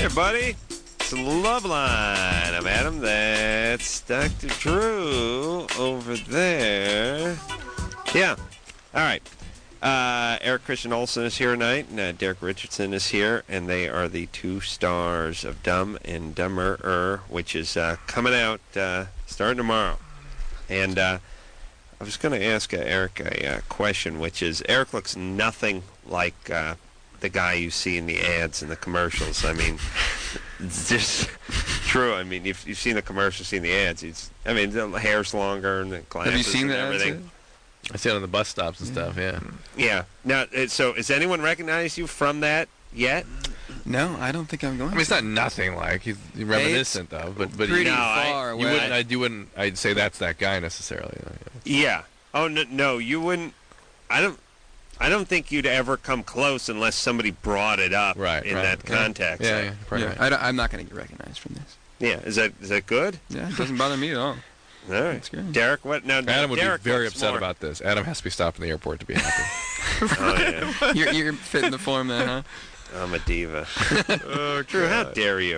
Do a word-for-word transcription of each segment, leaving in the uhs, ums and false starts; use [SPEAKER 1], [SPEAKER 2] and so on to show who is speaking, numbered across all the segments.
[SPEAKER 1] Hey, buddy. It's the Love Line. I'm Adam. That's Doctor Drew over there. Yeah. All right. Uh, Eric Christian Olsen is here tonight, and uh, Derek Richardson is here, and they are the two stars of Dumb and Dumberer, which is uh, coming out uh, starting tomorrow. And uh, I was going to ask uh, Eric a uh, question, which is, Eric looks nothing like uh, the guy you see in the ads and the commercials. I mean, it's just true. I mean, you've, you've seen the commercials, seen the ads. It's, I mean, the hair's longer and the glasses.
[SPEAKER 2] Have you seen
[SPEAKER 1] and
[SPEAKER 2] the
[SPEAKER 1] everything.
[SPEAKER 2] ads?
[SPEAKER 3] I see it on the bus stops and stuff, yeah.
[SPEAKER 1] Yeah. Now, uh, so has anyone recognized you from that yet?
[SPEAKER 2] No, I don't think I'm going
[SPEAKER 3] I mean, it's not nothing like he's reminiscent of, but but
[SPEAKER 2] pretty
[SPEAKER 3] you,
[SPEAKER 1] No, I-
[SPEAKER 2] far
[SPEAKER 3] you
[SPEAKER 2] away.
[SPEAKER 3] wouldn't, I, you wouldn't, I'd say that's that guy necessarily.
[SPEAKER 1] Yeah. Oh no, no, you wouldn't. I don't. I don't think you'd ever come close unless somebody brought it up
[SPEAKER 3] Right,
[SPEAKER 1] in
[SPEAKER 3] right.
[SPEAKER 1] that
[SPEAKER 3] Yeah.
[SPEAKER 1] context.
[SPEAKER 3] Yeah, yeah, probably
[SPEAKER 2] yeah,
[SPEAKER 3] right.
[SPEAKER 2] I don't, I'm not going to get recognized from this.
[SPEAKER 1] Yeah. Is that is that good?
[SPEAKER 2] Yeah, it doesn't bother me at all.
[SPEAKER 1] All right.
[SPEAKER 2] That's good.
[SPEAKER 1] Derek, what now?
[SPEAKER 3] Adam would
[SPEAKER 1] Derek
[SPEAKER 3] be very
[SPEAKER 1] looks
[SPEAKER 3] upset
[SPEAKER 1] more-
[SPEAKER 3] about this. Adam has to be stopped in the airport to be happy.
[SPEAKER 1] Oh yeah.
[SPEAKER 2] You're, you're fitting the form then, huh?
[SPEAKER 1] I'm a diva. Oh, Drew, how dare you?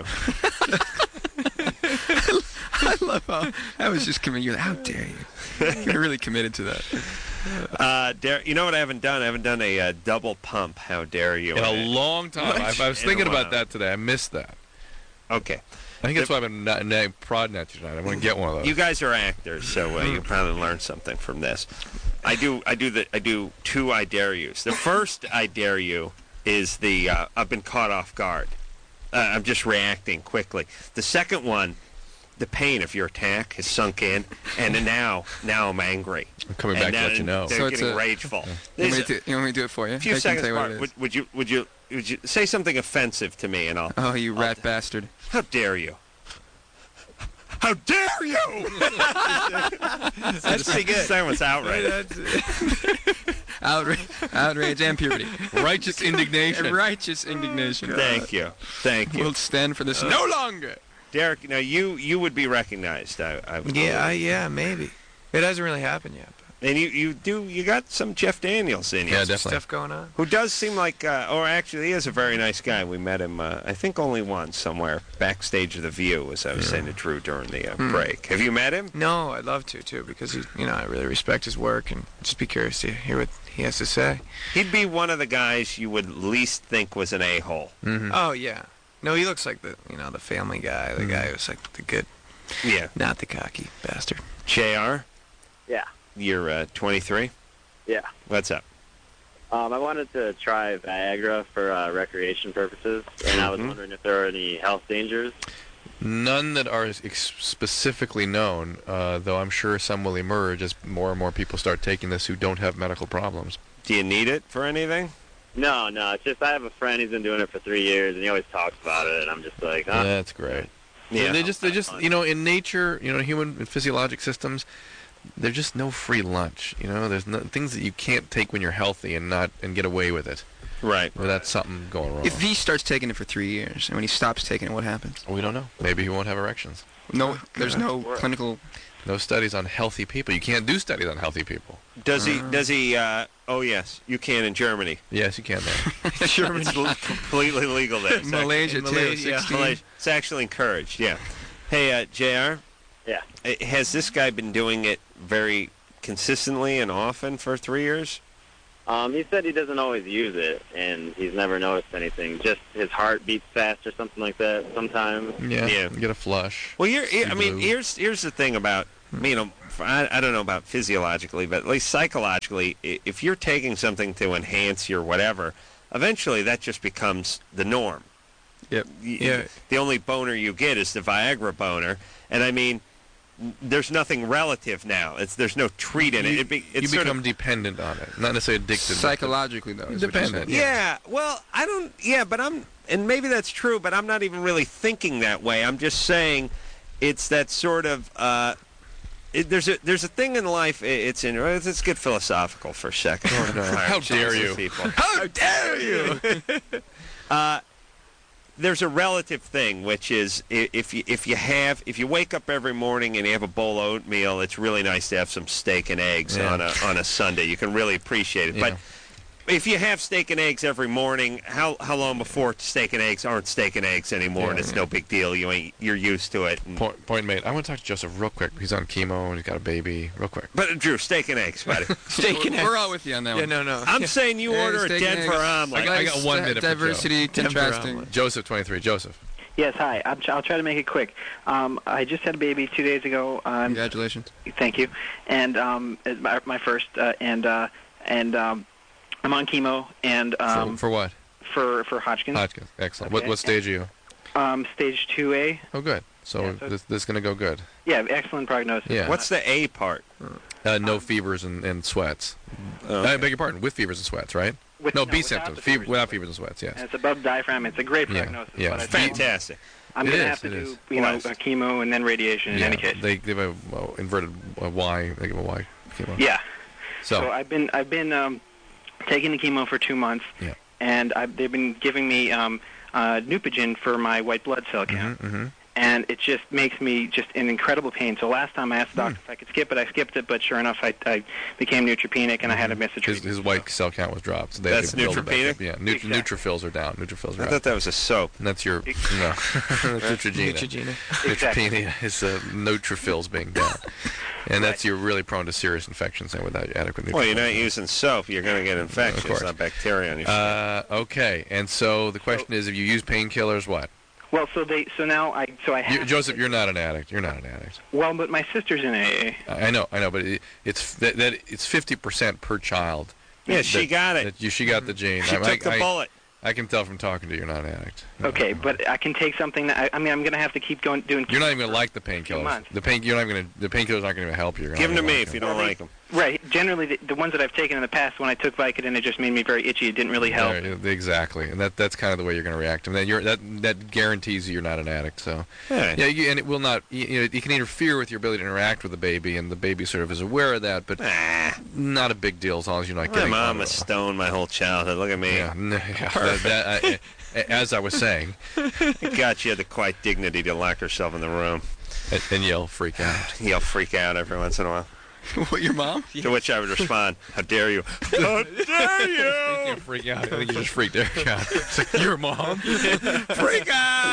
[SPEAKER 2] I love how I was just committed. You're like, how dare you? You're really committed to that.
[SPEAKER 1] Uh, dare, you know what I haven't done? I haven't done a uh, double pump. How dare you?
[SPEAKER 3] In a long time. I, I was
[SPEAKER 1] In a
[SPEAKER 3] thinking
[SPEAKER 1] while.
[SPEAKER 3] about that today. I missed that.
[SPEAKER 1] Okay.
[SPEAKER 3] I think that's why I've been na- na- prodding at you tonight. I want to get one of those.
[SPEAKER 1] You guys are actors, so uh, you probably learned something from this. I do. I do the. I do two. I dare yous. The first I dare you is the. Uh, I've been caught off guard. Uh, I'm just reacting quickly. The second one, the pain of your attack has sunk in, and then now, now I'm angry.
[SPEAKER 3] I'm coming
[SPEAKER 1] And
[SPEAKER 3] back to let
[SPEAKER 1] then
[SPEAKER 3] you know.
[SPEAKER 1] They're
[SPEAKER 2] So it's
[SPEAKER 1] getting
[SPEAKER 2] a-
[SPEAKER 1] rageful.
[SPEAKER 2] You
[SPEAKER 1] There's
[SPEAKER 2] want, me to, you want me to do it for you?
[SPEAKER 1] a few
[SPEAKER 2] I can
[SPEAKER 1] seconds
[SPEAKER 2] tell you what
[SPEAKER 1] apart.
[SPEAKER 2] it is.
[SPEAKER 1] Would, would you? Would you? Would you say something offensive to me, and I'll.
[SPEAKER 2] Oh, you
[SPEAKER 1] I'll-
[SPEAKER 2] rat bastard.
[SPEAKER 1] How dare you? How dare you? That's pretty good. That was outright.
[SPEAKER 2] Outrage, outrage and puberty.
[SPEAKER 3] Righteous indignation.
[SPEAKER 2] Righteous indignation.
[SPEAKER 1] Thank you. Thank you.
[SPEAKER 2] We'll stand for this no longer.
[SPEAKER 1] Derek, now you you would be recognized. I, I would
[SPEAKER 4] Yeah, I,
[SPEAKER 1] believe.
[SPEAKER 4] yeah, maybe. It hasn't really happened yet. But
[SPEAKER 1] And you, you do you got some Jeff Daniels in you.
[SPEAKER 3] Yeah,
[SPEAKER 4] some
[SPEAKER 3] definitely.
[SPEAKER 4] stuff going on.
[SPEAKER 1] Who does seem like, uh, or actually, he is a very nice guy. We met him, uh, I think, only once somewhere backstage of The View, as I was saying to Drew during the uh, break. Have you met him?
[SPEAKER 4] No, I'd love to too because he, you know, I really respect his work and just be curious to hear what he has to say.
[SPEAKER 1] He'd be one of the guys you would least think was an a-hole.
[SPEAKER 3] Mm-hmm.
[SPEAKER 4] Oh yeah. No, he looks like the, you know, the family guy, the guy who's like the good,
[SPEAKER 1] Yeah.
[SPEAKER 4] not the cocky bastard.
[SPEAKER 1] J R,
[SPEAKER 5] Yeah,
[SPEAKER 1] you're uh, twenty-three.
[SPEAKER 5] yeah.
[SPEAKER 1] What's up?
[SPEAKER 5] Um, I wanted to try Viagra for uh, recreation purposes, and I was
[SPEAKER 1] Mhm.
[SPEAKER 5] wondering if there are any health dangers.
[SPEAKER 3] None that are ex- specifically known, uh, though I'm sure some will emerge as more and more people start taking this who don't have medical problems.
[SPEAKER 1] Do you need it for anything?
[SPEAKER 5] No, no, it's just I have a friend, he's been doing it for three years, and he always talks about it, and I'm just like, huh?
[SPEAKER 3] That's great.
[SPEAKER 1] Yeah.
[SPEAKER 3] They just, they just, you know, in nature, you know, human and physiologic systems, there's just no free lunch. You know, there's no, things that you can't take when you're healthy and not and get away with it.
[SPEAKER 1] Right.
[SPEAKER 3] Or that's something going wrong.
[SPEAKER 2] If he starts taking it for three years, and when he stops taking it, what happens?
[SPEAKER 3] we don't know. Maybe he won't have erections.
[SPEAKER 2] No, there's no clinical.
[SPEAKER 3] No studies on healthy people. You can't do studies on healthy people.
[SPEAKER 1] Does he? Does he? Uh, oh yes, you can in Germany.
[SPEAKER 3] Yes, you can. There.
[SPEAKER 1] It's l- completely legal there. It's
[SPEAKER 2] Malaysia, too.
[SPEAKER 4] Malaysia, yeah.
[SPEAKER 2] sixteen.
[SPEAKER 1] actually, it's actually encouraged. Yeah. Hey, uh, J R.
[SPEAKER 5] Yeah.
[SPEAKER 1] uh, Has this guy been doing it very consistently and often for three years?
[SPEAKER 5] Um, he said he doesn't always use it, and he's never noticed anything. Just his heart beats fast or something like that sometimes.
[SPEAKER 3] Yeah.
[SPEAKER 1] Yeah.
[SPEAKER 3] You get a flush.
[SPEAKER 1] Well, here, here- I mean,
[SPEAKER 3] blue.
[SPEAKER 1] here's here's the thing about you know, I, I don't know about physiologically, but at least psychologically, i- if you're taking something to enhance your whatever, eventually that just becomes the norm.
[SPEAKER 2] Yep.
[SPEAKER 1] Y-
[SPEAKER 4] Yeah.
[SPEAKER 1] The only boner you get is the Viagra boner, and I mean, n- there's nothing relative now. It's there's no treat in it.
[SPEAKER 3] You,
[SPEAKER 1] it be, it's
[SPEAKER 3] you
[SPEAKER 1] sort
[SPEAKER 3] become
[SPEAKER 1] of,
[SPEAKER 3] dependent on it. Not necessarily addicted. but-
[SPEAKER 2] Psychologically, though. is what you're
[SPEAKER 3] Dependent,
[SPEAKER 2] saying.
[SPEAKER 1] yeah. Well, I don't. Yeah, but I'm, and maybe that's true, but I'm not even really thinking that way. I'm just saying, it's that sort of. Uh, it, there's a there's a thing in life. i- It's in. Let's get philosophical for a second.
[SPEAKER 3] Oh, no.
[SPEAKER 1] All right,
[SPEAKER 3] How dare
[SPEAKER 1] Jesus,
[SPEAKER 3] you.
[SPEAKER 1] people.
[SPEAKER 2] How dare you?
[SPEAKER 1] Uh, there's a relative thing, which is i- if you if you have if you wake up every morning and you have a bowl of oatmeal, it's really nice to have some steak and eggs
[SPEAKER 3] Yeah.
[SPEAKER 1] on a on a Sunday. You can really apprate it.
[SPEAKER 3] Yeah.
[SPEAKER 1] But if you have steak and eggs every morning, how how long before steak and eggs aren't steak and eggs anymore,
[SPEAKER 3] Yeah,
[SPEAKER 1] and it's
[SPEAKER 3] yeah.
[SPEAKER 1] no big deal. You ain't you're used to it. And,
[SPEAKER 3] Point, point made. I want to talk to Joseph real quick. He's on chemo and he's got a baby. Real quick.
[SPEAKER 1] but Drew, steak and eggs, buddy.
[SPEAKER 4] Steak and
[SPEAKER 2] we're,
[SPEAKER 4] eggs.
[SPEAKER 2] we're all with you on that
[SPEAKER 4] Yeah,
[SPEAKER 2] one.
[SPEAKER 4] no, no.
[SPEAKER 1] I'm saying you
[SPEAKER 2] Yeah,
[SPEAKER 1] order a
[SPEAKER 2] steak and
[SPEAKER 1] Denver
[SPEAKER 2] eggs.
[SPEAKER 1] omelet.
[SPEAKER 3] I got- I got one
[SPEAKER 2] Di-
[SPEAKER 3] minute for Joe.
[SPEAKER 2] Diversity,
[SPEAKER 4] Denver
[SPEAKER 2] contrasting.
[SPEAKER 4] omelet.
[SPEAKER 3] Joseph, twenty-three. Joseph.
[SPEAKER 6] Yes, hi. I'm, I'll try to make it quick. Um, I just had a baby two days ago. Um,
[SPEAKER 2] Congratulations.
[SPEAKER 6] Thank you. And um, it's my, my first, uh, and uh, and um, I'm on chemo and um,
[SPEAKER 3] for, for what?
[SPEAKER 6] for for Hodgkin's.
[SPEAKER 3] Hodgkin's. Excellent. What
[SPEAKER 6] Okay.
[SPEAKER 3] what stage are you?
[SPEAKER 6] Um, stage two A.
[SPEAKER 3] Oh, good. So,
[SPEAKER 6] Yeah, so-
[SPEAKER 3] this this is gonna go good.
[SPEAKER 6] Yeah, excellent prognosis.
[SPEAKER 3] Yeah.
[SPEAKER 1] What's the A part?
[SPEAKER 3] Uh, no fevers and, and sweats.
[SPEAKER 1] Oh,
[SPEAKER 3] I beg your pardon. With fevers and sweats, right?
[SPEAKER 6] With,
[SPEAKER 3] No,
[SPEAKER 6] no,
[SPEAKER 3] B
[SPEAKER 6] without
[SPEAKER 3] symptoms.
[SPEAKER 6] the
[SPEAKER 3] Fever,
[SPEAKER 6] fevers.
[SPEAKER 3] without fevers and sweats. Yes.
[SPEAKER 6] And it's above diaphragm. It's a great
[SPEAKER 3] Yeah,
[SPEAKER 6] prognosis.
[SPEAKER 3] yeah.
[SPEAKER 6] But I think
[SPEAKER 1] fantastic.
[SPEAKER 6] I'm
[SPEAKER 3] It
[SPEAKER 6] going to
[SPEAKER 3] is,
[SPEAKER 6] have to
[SPEAKER 3] it
[SPEAKER 6] do,
[SPEAKER 3] is.
[SPEAKER 6] you know,
[SPEAKER 1] Nice.
[SPEAKER 6] a chemo and then radiation in
[SPEAKER 3] yeah.
[SPEAKER 6] any case.
[SPEAKER 3] They give a well, inverted uh, Y. They give a Y chemo.
[SPEAKER 6] Yeah.
[SPEAKER 3] So,
[SPEAKER 6] So I've been I've been um, taking the chemo for two months,
[SPEAKER 3] Yeah.
[SPEAKER 6] and I've, they've been giving me um, uh, Neupogen for my white blood cell count,
[SPEAKER 3] mhm, mhm.
[SPEAKER 6] and it just makes me just in incredible pain. So last time I asked the
[SPEAKER 3] Hmm.
[SPEAKER 6] doctor if I could skip it, I skipped it, but sure enough, I, I became neutropenic, and I had to miss a
[SPEAKER 3] his,
[SPEAKER 6] treatment.
[SPEAKER 3] his white cell count was dropped. So they
[SPEAKER 1] That's
[SPEAKER 3] they build it back
[SPEAKER 1] neutropenic?
[SPEAKER 3] up. Yeah. Neut-
[SPEAKER 6] Exactly.
[SPEAKER 3] Neutrophils are down. Neutrophils are
[SPEAKER 1] I
[SPEAKER 3] up.
[SPEAKER 1] thought that was a soap.
[SPEAKER 3] And that's your no. That's Neutrogena.
[SPEAKER 4] Neutrogena.
[SPEAKER 6] Exactly.
[SPEAKER 3] Neutropenia is uh, neutrophils being down, and that's you're really prone to serious infections then without adequate neutrophils.
[SPEAKER 1] Well, you're not using soap. You're going to get infections,
[SPEAKER 3] course.
[SPEAKER 1] not bacteria on your skin.
[SPEAKER 3] Uh, okay, and so the question is, if you use painkillers, what?
[SPEAKER 6] Well, so they so now I so I have
[SPEAKER 3] You, Joseph, you're not an addict. You're not an addict.
[SPEAKER 6] well, but my sister's in A A.
[SPEAKER 3] I I know, I know, but it, it's that, that it's fifty percent per child.
[SPEAKER 1] Yeah, she
[SPEAKER 3] that-
[SPEAKER 1] got it.
[SPEAKER 3] That you, she got the gene.
[SPEAKER 1] She
[SPEAKER 3] I,
[SPEAKER 1] took the
[SPEAKER 3] I,
[SPEAKER 1] bullet.
[SPEAKER 3] I can tell from talking to you, you're not an addict.
[SPEAKER 6] Okay, but I can take something that I, I mean I'm going to have to keep going doing.
[SPEAKER 3] You're not
[SPEAKER 6] chemo
[SPEAKER 3] even gonna
[SPEAKER 6] for
[SPEAKER 3] like the
[SPEAKER 6] a few
[SPEAKER 3] painkillers.
[SPEAKER 6] months.
[SPEAKER 3] The pain, you're not gonna. The painkillers aren't gonna help you. You're
[SPEAKER 1] Give them
[SPEAKER 3] not
[SPEAKER 1] to
[SPEAKER 3] gonna
[SPEAKER 1] me
[SPEAKER 3] like
[SPEAKER 1] if you
[SPEAKER 3] them.
[SPEAKER 1] don't
[SPEAKER 6] Well,
[SPEAKER 1] like them.
[SPEAKER 6] Right. Generally, the, the ones that I've taken in the past, when I took Vicodin, it just made me very itchy. It didn't really help.
[SPEAKER 3] There, exactly, and that that's kind of the way you're going to react. And then you're that that guarantees you you're not an addict. So
[SPEAKER 1] Yeah.
[SPEAKER 3] yeah, you, and it will not. You, you know, it can interfere with your ability to interact with the baby, and the baby sort of is aware of that, but
[SPEAKER 1] Ah,
[SPEAKER 3] not a big deal as long as you're not
[SPEAKER 1] my
[SPEAKER 3] getting.
[SPEAKER 1] mom was stoned my whole childhood. Look at me.
[SPEAKER 3] Yeah, n- yeah that, that, I, as I was saying,
[SPEAKER 1] God, she had the quiet dignity to lock herself in the room.
[SPEAKER 3] and, and you'll freak out.
[SPEAKER 1] He'll freak out every once in a while.
[SPEAKER 2] What, your mom?
[SPEAKER 1] To which I would respond, "How dare you? How dare
[SPEAKER 3] You
[SPEAKER 1] you?
[SPEAKER 3] can't freak out. I think you just freaked Eric out. It's like, your mom.
[SPEAKER 1] Freak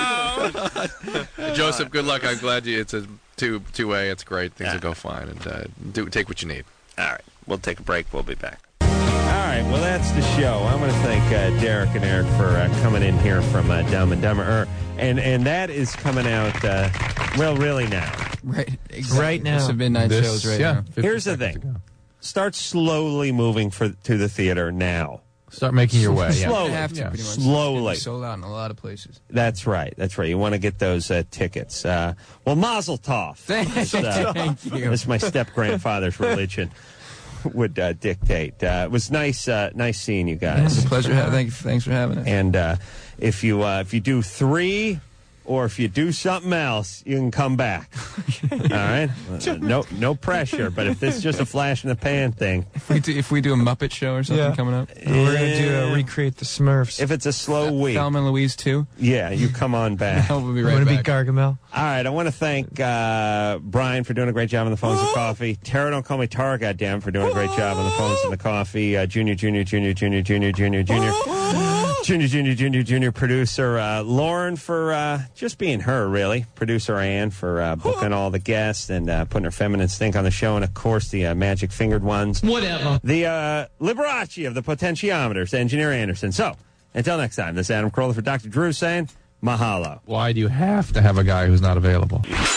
[SPEAKER 1] out!"
[SPEAKER 3] Joseph, good luck. I'm glad you. It's a two two way. It's great. Things
[SPEAKER 1] Yeah.
[SPEAKER 3] will go fine, and uh, do take what you need.
[SPEAKER 1] All right, we'll take a break. We'll be back. All right, well, that's the show. I want to thank uh, Derek and Eric for uh, coming in here from uh, Dumb and Dumber. Er, and, and that is coming out, uh, well, really now.
[SPEAKER 2] Right. Exactly.
[SPEAKER 4] Right now.
[SPEAKER 2] This is midnight
[SPEAKER 3] This-
[SPEAKER 2] shows right
[SPEAKER 3] yeah.
[SPEAKER 2] now.
[SPEAKER 3] fifty
[SPEAKER 1] Here's the
[SPEAKER 3] seconds
[SPEAKER 1] thing.
[SPEAKER 3] ago.
[SPEAKER 1] Start slowly moving for to the theater now.
[SPEAKER 3] Start making your way. Yeah.
[SPEAKER 1] Slowly.
[SPEAKER 2] You have to,
[SPEAKER 3] Yeah.
[SPEAKER 2] pretty much.
[SPEAKER 1] Slowly.
[SPEAKER 2] It's sold out in a lot of places.
[SPEAKER 1] That's right. That's right. You want to get those uh, tickets. Uh, well, Mazel Tov.
[SPEAKER 2] Thank,
[SPEAKER 1] As, uh,
[SPEAKER 2] thank you.
[SPEAKER 1] as my step-grandfather's religion would uh, dictate. Uh, it was nice uh, nice seeing you
[SPEAKER 2] It's
[SPEAKER 1] guys.
[SPEAKER 2] a pleasure. Ha- thank you. Thanks for having us.
[SPEAKER 1] And uh, if you uh, if you do three, or if you do something else, you can come back. All right? Uh, no no pressure. But if this is just a flash in the pan thing,
[SPEAKER 2] If we do, if we do a Muppet show or something
[SPEAKER 4] Yeah.
[SPEAKER 2] coming up,
[SPEAKER 4] We're gonna do
[SPEAKER 1] Yeah.
[SPEAKER 4] uh, recreate the Smurfs.
[SPEAKER 1] if it's a slow week,
[SPEAKER 2] Thelma and Louise too.
[SPEAKER 1] yeah, you come on back.
[SPEAKER 2] We'll be
[SPEAKER 4] We're
[SPEAKER 2] right
[SPEAKER 4] gonna be
[SPEAKER 2] back.
[SPEAKER 4] Gargamel.
[SPEAKER 1] All right, I want to thank uh, Brian for doing a great job on the phones and coffee. Tara, don't call me Tara, goddamn, for doing a great job on the phones and the coffee. Uh, junior, junior, junior, junior, junior, junior, junior, junior, junior, junior, junior producer uh, Lauren for uh, just being her, really. Producer Ann for uh, booking all the guests and uh, putting her feminine stink on the show, and of course the uh, magic fingered ones.
[SPEAKER 4] Whatever.
[SPEAKER 1] The uh, Liberace of the potentiometers, Engineer Anderson. So until next time, this is Adam Carolla for Doctor Drew saying mahalo.
[SPEAKER 3] Why do you have to have a guy who's not available?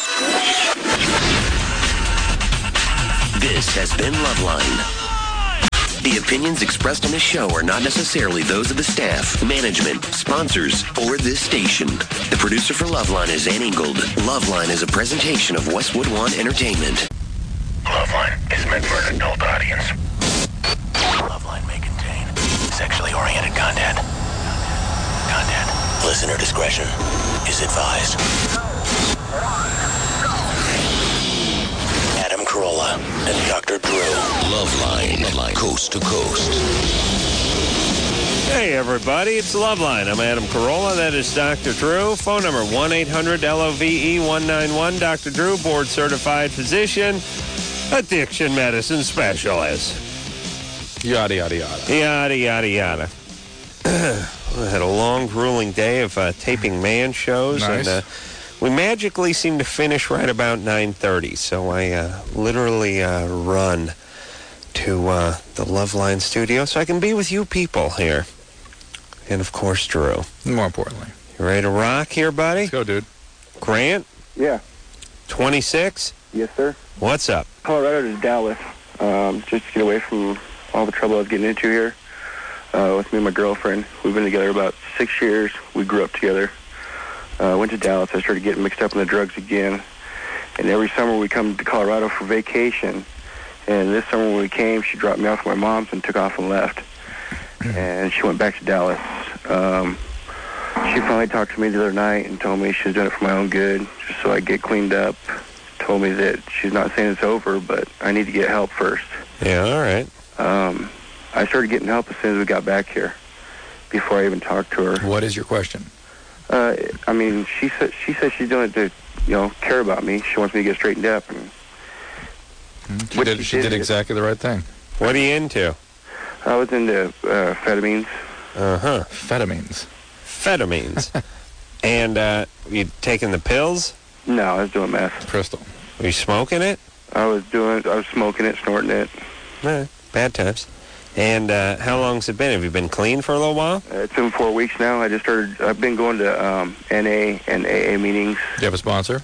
[SPEAKER 7] This has been Loveline. The opinions expressed on this show are not necessarily those of the staff, management, sponsors, or this station. The producer for Loveline is Ann Ingold. Loveline is a presentation of Westwood One Entertainment.
[SPEAKER 8] Loveline is meant for an adult audience. Loveline may contain sexually oriented content. Content. Listener discretion is advised. Adam Carolla and Doctor Drew. Loveline. Loveline. Coast to coast.
[SPEAKER 1] Hey, everybody, it's Loveline. I'm Adam Carolla. That is Doctor Drew. Phone number one eight hundred L O V E one nine one. Doctor Drew, board-certified physician, addiction medicine specialist.
[SPEAKER 3] Yada, yada, yada.
[SPEAKER 1] Yada, yada, yada. I had a long, grueling day of uh, taping man shows.
[SPEAKER 3] Nice.
[SPEAKER 1] And uh, we magically seemed to finish right about nine thirty. So I uh, literally uh, run to uh, the Loveline studio so I can be with you people here. And, of course, Drew.
[SPEAKER 3] More importantly.
[SPEAKER 1] You ready to rock here, buddy?
[SPEAKER 3] Let's go, dude.
[SPEAKER 1] Grant?
[SPEAKER 9] Yeah.
[SPEAKER 1] twenty-six?
[SPEAKER 9] Yes, sir.
[SPEAKER 1] What's up?
[SPEAKER 9] Colorado to Dallas, um, just to get away from all the trouble I was getting into here. Uh, with me and my girlfriend. We've been together about six years. We grew up together. Uh, went to Dallas. I started getting mixed up in the drugs again. And every summer we come to Colorado for vacation. And this summer when we came, she dropped me off at my mom's and took off and left. And she went back to Dallas. Um, she finally talked to me the other night and told me she was doing it for my own good, just so I get cleaned up. Told me that she's not saying it's over, but I need to get help first.
[SPEAKER 1] Yeah, all right.
[SPEAKER 9] Um, I started getting help as soon as we got back here, before I even talked to her.
[SPEAKER 10] What is your question?
[SPEAKER 9] Uh, I mean, she said she says she's doing it to, you know, care about me. She wants me to get straightened up. And
[SPEAKER 10] she did, she did exactly the right thing.
[SPEAKER 1] What are you into?
[SPEAKER 9] I was into uh, amphetamines.
[SPEAKER 1] Uh-huh.
[SPEAKER 10] Amphetamines.
[SPEAKER 1] Amphetamines. And uh, you taking the pills?
[SPEAKER 9] No, I was doing meth.
[SPEAKER 10] Crystal.
[SPEAKER 1] Were you smoking it?
[SPEAKER 9] I was doing. I was smoking it, snorting it.
[SPEAKER 1] No, bad times. And uh, how long's it been? Have you been clean for a little while?
[SPEAKER 9] Uh, it's been four weeks now. I just started. I've been going to um, N A and A A meetings.
[SPEAKER 10] Do you have a sponsor?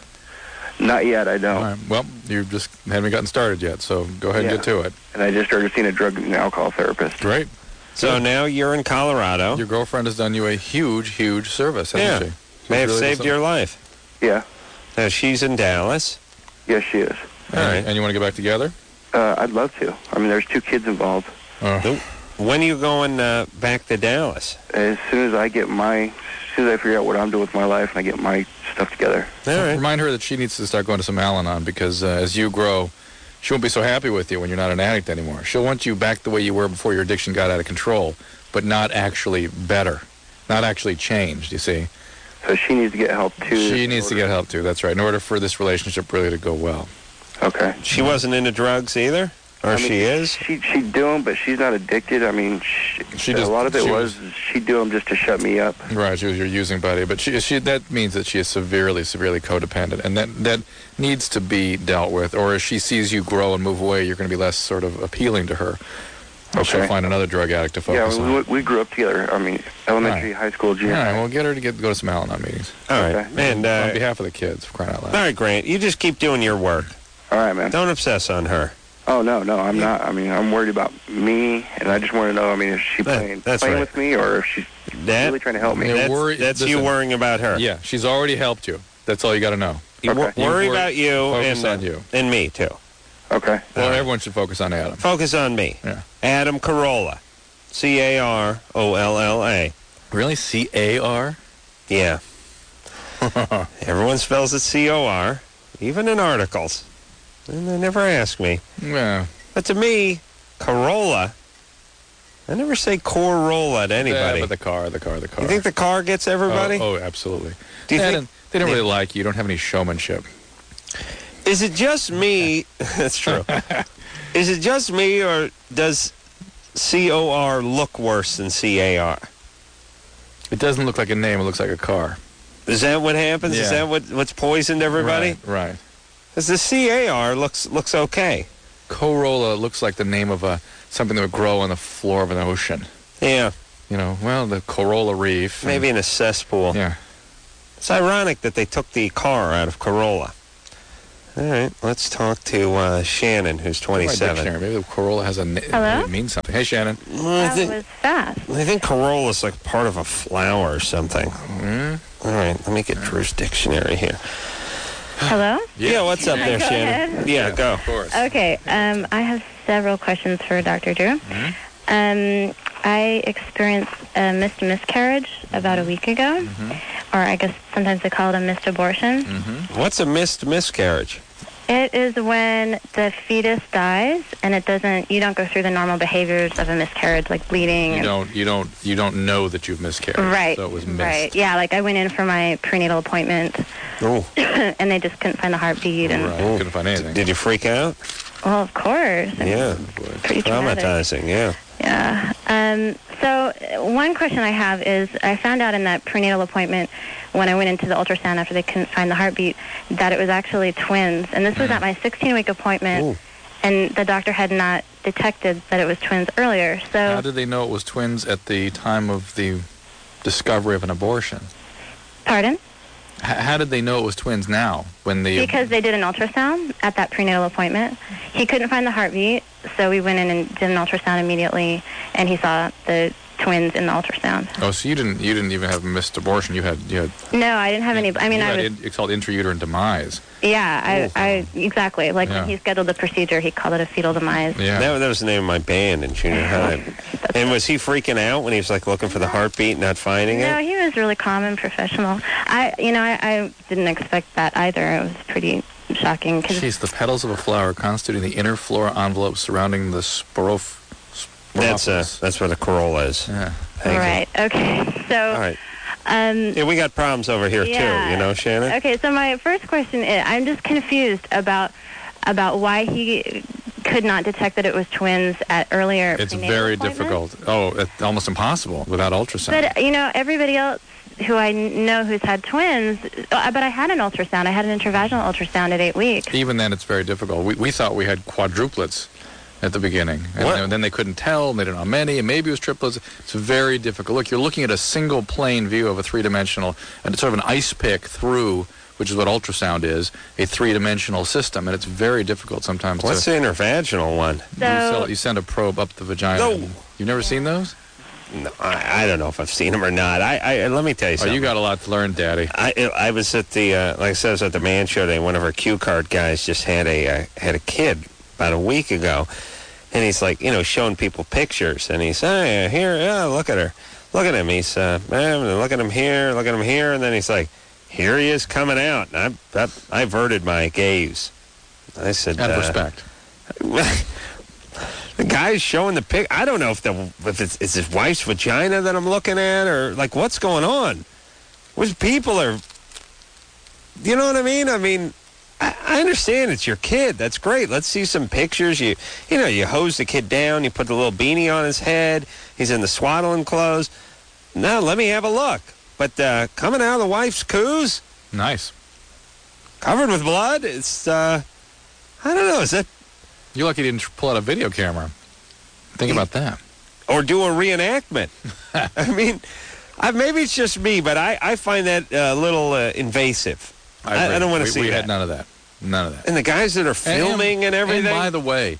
[SPEAKER 9] Not yet. I don't.
[SPEAKER 10] All right. Well, you just haven't gotten started yet, so go ahead
[SPEAKER 9] Yeah.
[SPEAKER 10] and get to it.
[SPEAKER 9] And I just started seeing a drug and alcohol therapist.
[SPEAKER 10] Great.
[SPEAKER 1] So now you're in Colorado.
[SPEAKER 10] Your girlfriend has done you a huge, huge service, hasn't
[SPEAKER 1] Yeah.
[SPEAKER 10] she? She's
[SPEAKER 1] May have
[SPEAKER 10] really
[SPEAKER 1] saved
[SPEAKER 10] done
[SPEAKER 1] your life.
[SPEAKER 9] Yeah.
[SPEAKER 1] Now she's in Dallas.
[SPEAKER 9] Yes, she is.
[SPEAKER 10] All
[SPEAKER 1] All
[SPEAKER 10] right.
[SPEAKER 1] right.
[SPEAKER 10] And you want to get back together?
[SPEAKER 9] Uh, I'd love to. I mean, there's two kids involved.
[SPEAKER 10] Oh.
[SPEAKER 1] When are you going uh, back to Dallas?
[SPEAKER 9] As soon as I get my, as soon as I figure out what I'm doing with my life and I get my stuff together.
[SPEAKER 1] All right.
[SPEAKER 10] Remind her that she needs to start going to some Al-Anon because uh, as you grow, she won't be so happy with you when you're not an addict anymore. She'll want you back the way you were before your addiction got out of control, but not actually better, not actually changed, you see.
[SPEAKER 9] So she needs to get help, too.
[SPEAKER 10] She needs to get help, too. That's right, in order for this relationship really to go well.
[SPEAKER 9] Okay.
[SPEAKER 1] She wasn't into drugs either? Or
[SPEAKER 9] I mean,
[SPEAKER 1] she is?
[SPEAKER 9] She she'd do them, but she's not addicted. I mean, she,
[SPEAKER 10] She
[SPEAKER 9] a
[SPEAKER 10] just-
[SPEAKER 9] lot of it
[SPEAKER 10] she
[SPEAKER 9] was,
[SPEAKER 10] was-
[SPEAKER 9] she'd do them just to shut me up.
[SPEAKER 10] Right, she was your using buddy, but she, she that means that she is severely, severely codependent, and that that needs to be dealt with. Or as she sees you grow and move away, you're going to be less sort of appealing to her. Or she'll
[SPEAKER 9] Okay.
[SPEAKER 10] find another drug addict to
[SPEAKER 9] Yeah,
[SPEAKER 10] focus
[SPEAKER 9] we,
[SPEAKER 10] on.
[SPEAKER 9] we grew up together. I mean, elementary, high school,
[SPEAKER 10] All
[SPEAKER 9] junior
[SPEAKER 10] right,
[SPEAKER 9] high.
[SPEAKER 10] well, get her to get go to some Al-Anon meetings.
[SPEAKER 1] All right.
[SPEAKER 9] Okay.
[SPEAKER 1] And,
[SPEAKER 10] on
[SPEAKER 1] uh,
[SPEAKER 10] behalf of the kids, for crying out
[SPEAKER 1] all
[SPEAKER 10] loud.
[SPEAKER 1] right, Grant, you just keep doing your work.
[SPEAKER 9] All right, man.
[SPEAKER 1] Don't obsess on her.
[SPEAKER 9] Oh, no, no, I'm not. I mean, I'm worried about me, and I just want to know, I mean, is she
[SPEAKER 1] That-
[SPEAKER 9] playing,
[SPEAKER 1] that's
[SPEAKER 9] playing
[SPEAKER 1] right.
[SPEAKER 9] with me, or if she's
[SPEAKER 1] That,
[SPEAKER 9] really trying to help me?
[SPEAKER 10] Yeah,
[SPEAKER 1] that's
[SPEAKER 10] worry-
[SPEAKER 1] that's you
[SPEAKER 10] listen.
[SPEAKER 1] worrying about her.
[SPEAKER 10] Yeah, she's already helped you. That's all you got to know.
[SPEAKER 1] You wor-
[SPEAKER 9] Okay.
[SPEAKER 10] You
[SPEAKER 1] worry
[SPEAKER 10] wor-
[SPEAKER 1] about you
[SPEAKER 10] focus
[SPEAKER 1] and, uh,
[SPEAKER 10] on you.
[SPEAKER 1] and me, too.
[SPEAKER 9] Okay.
[SPEAKER 10] Well,
[SPEAKER 1] All right.
[SPEAKER 10] everyone should focus on Adam.
[SPEAKER 1] Focus on me.
[SPEAKER 10] Yeah.
[SPEAKER 1] Adam Carolla. C A R O L L A.
[SPEAKER 10] Really? C A R?
[SPEAKER 1] Yeah. Everyone spells it C O R, even in articles. And they never ask me.
[SPEAKER 10] Yeah.
[SPEAKER 1] But to me, Corolla, I never say Corolla to anybody.
[SPEAKER 10] Yeah, but the car, the car, the car.
[SPEAKER 1] You think the car gets everybody?
[SPEAKER 10] Oh, oh absolutely.
[SPEAKER 1] Do you
[SPEAKER 10] they,
[SPEAKER 1] think-
[SPEAKER 10] didn't, they don't really like you. You don't have any showmanship.
[SPEAKER 1] Is it just me? That's true. Is it just me, or does C O R look worse than C A R?
[SPEAKER 10] It doesn't look like a name. It looks like a car.
[SPEAKER 1] Is that what happens? Is
[SPEAKER 10] Yeah.
[SPEAKER 1] that what, what's poisoned everybody?
[SPEAKER 10] Right, right.
[SPEAKER 1] Because the C A R looks looks okay.
[SPEAKER 10] Corolla looks like the name of a something that would grow on the floor of an ocean.
[SPEAKER 1] Yeah,
[SPEAKER 10] You know, well, the Corolla Reef. and-
[SPEAKER 1] maybe in a cesspool.
[SPEAKER 10] Yeah.
[SPEAKER 1] It's ironic that they took the car out of Corolla. All right, let's talk to uh, Shannon, who's
[SPEAKER 10] My
[SPEAKER 1] twenty-seven.
[SPEAKER 10] dictionary. Maybe the Corolla has a na-
[SPEAKER 11] Hello?
[SPEAKER 10] it means something. Hey, Shannon.
[SPEAKER 1] Well, I
[SPEAKER 11] That
[SPEAKER 1] think,
[SPEAKER 11] was fast.
[SPEAKER 1] I think Corolla's like part of a flower or something.
[SPEAKER 10] Mm?
[SPEAKER 1] All right, let me get Drew's dictionary here.
[SPEAKER 11] Hello?
[SPEAKER 1] Yeah, what's up
[SPEAKER 11] Can I
[SPEAKER 1] there,
[SPEAKER 11] go
[SPEAKER 1] Shannon?
[SPEAKER 11] ahead?
[SPEAKER 1] Yeah, go.
[SPEAKER 10] Of course.
[SPEAKER 11] Okay, um, I have several questions for Doctor Drew. Um, I experienced a missed miscarriage about a week ago, or I guess sometimes they call it a missed abortion.
[SPEAKER 1] What's a missed miscarriage?
[SPEAKER 11] It is when the fetus dies and it doesn't. You don't go through the normal behaviors of a miscarriage, like bleeding.
[SPEAKER 10] You
[SPEAKER 11] and,
[SPEAKER 10] don't, you don't, you don't know that you've miscarried.
[SPEAKER 11] Right.
[SPEAKER 10] So it was missed.
[SPEAKER 11] Right. Yeah. Like I went in for my prenatal appointment,
[SPEAKER 1] Oh,
[SPEAKER 11] and they just couldn't find the heartbeat. And
[SPEAKER 10] Right. Couldn't find anything.
[SPEAKER 1] did you freak out?
[SPEAKER 11] well, of course. I mean,
[SPEAKER 1] Yeah,
[SPEAKER 11] Pretty traumatic.
[SPEAKER 1] traumatizing. Yeah.
[SPEAKER 11] Yeah. Um, so uh, one question I have is, I found out in that prenatal appointment when I went into the ultrasound after they couldn't find the heartbeat that it was actually twins. And this was at my sixteen-week appointment,
[SPEAKER 10] Ooh.
[SPEAKER 11] and the doctor had not detected that it was twins earlier. So
[SPEAKER 10] How did they know it was twins at the time of the discovery of an abortion?
[SPEAKER 11] Pardon?
[SPEAKER 10] H- how did they know it was twins now? When the
[SPEAKER 11] Because they did an ultrasound at that prenatal appointment. He couldn't find the heartbeat, so we went in and did an ultrasound immediately, and he saw the twins in the ultrasound.
[SPEAKER 10] Oh, so you didn't you didn't even have a missed abortion. You had you had.
[SPEAKER 11] No, I didn't have any. I mean,
[SPEAKER 10] you
[SPEAKER 11] I
[SPEAKER 10] had
[SPEAKER 11] was.
[SPEAKER 10] in, it's called intrauterine demise.
[SPEAKER 11] Yeah, I, I exactly. Like
[SPEAKER 10] Yeah.
[SPEAKER 11] when he scheduled the procedure, he called it a fetal demise.
[SPEAKER 10] Yeah.
[SPEAKER 1] That, that was the name of my band in junior high. And was he freaking out when he was like looking for the heartbeat, not finding
[SPEAKER 11] No,
[SPEAKER 1] it?
[SPEAKER 11] he was really calm and professional. I, you know, I, I didn't expect that either. It was pretty shocking. Cause
[SPEAKER 10] Jeez, the petals of a flower constituting the inner floral envelope surrounding the sporoph.
[SPEAKER 1] That's uh, that's what a corolla is.
[SPEAKER 10] Yeah.
[SPEAKER 1] Thank you.
[SPEAKER 11] right. Okay. So.
[SPEAKER 1] All right.
[SPEAKER 11] Um,
[SPEAKER 1] Yeah, we got problems over here
[SPEAKER 11] yeah.
[SPEAKER 1] too. You know, Shannon.
[SPEAKER 11] Okay, so my first question is, I'm just confused about about why he could not detect that it was twins at earlier.
[SPEAKER 10] It's
[SPEAKER 11] prenatal
[SPEAKER 10] very
[SPEAKER 11] appointments.
[SPEAKER 10] difficult. Oh, it's almost impossible without ultrasound.
[SPEAKER 11] But you know, everybody else who I kn- know who's had twins, uh, but I had an ultrasound. I had an intravaginal ultrasound at eight weeks.
[SPEAKER 10] Even then, it's very difficult. We we thought we had quadruplets at the beginning, and
[SPEAKER 1] What?
[SPEAKER 10] then, then they couldn't tell. And they didn't know how many, and maybe it was triplets. It's very difficult. Look, you're looking at a single plane view of a three-dimensional, and it's sort of an ice pick through, which is what ultrasound is, a three-dimensional system, and it's very difficult sometimes.
[SPEAKER 1] What's
[SPEAKER 10] to,
[SPEAKER 1] the intervaginal one?
[SPEAKER 10] you,
[SPEAKER 11] So
[SPEAKER 10] sell- you send a probe up the vagina.
[SPEAKER 1] No.
[SPEAKER 10] You've never seen those?
[SPEAKER 1] No, I, I don't know if I've seen them or not. I, I let me tell you
[SPEAKER 10] Oh,
[SPEAKER 1] something.
[SPEAKER 10] you got a lot to learn, Daddy.
[SPEAKER 1] I I was at the uh, like I said, I was at the man show today. One of our Q card guys just had a uh, had a kid about a week ago, and he's like, you know, showing people pictures, and he's, hey, here, yeah, look at her, look at him. He's, uh, man, look at him here, look at him here, and then he's like, here he is coming out, and I I, I averted my gaze. I said,
[SPEAKER 10] Out of
[SPEAKER 1] uh,
[SPEAKER 10] respect.
[SPEAKER 1] The guy's showing the pic. I don't know if the if it's, it's his wife's vagina that I'm looking at, or like what's going on. Which people are, you know what I mean? I mean, I, I understand it's your kid. That's great. Let's see some pictures. You you know, you hose the kid down. You put the little beanie on his head. He's in the swaddling clothes. No, let me have a look. But uh, coming out of the wife's coos,
[SPEAKER 10] Nice.
[SPEAKER 1] covered with blood. It's uh, I don't know. Is that
[SPEAKER 10] You're lucky you didn't pull out a video camera. Think about that.
[SPEAKER 1] or do a reenactment? I mean, I, maybe it's just me, but I, I find that a little uh, invasive. I, I
[SPEAKER 10] agree.
[SPEAKER 1] don't want to
[SPEAKER 10] we,
[SPEAKER 1] see
[SPEAKER 10] we
[SPEAKER 1] that.
[SPEAKER 10] had none of that. None of that.
[SPEAKER 1] And the guys that are filming and, everything.
[SPEAKER 10] And by the way,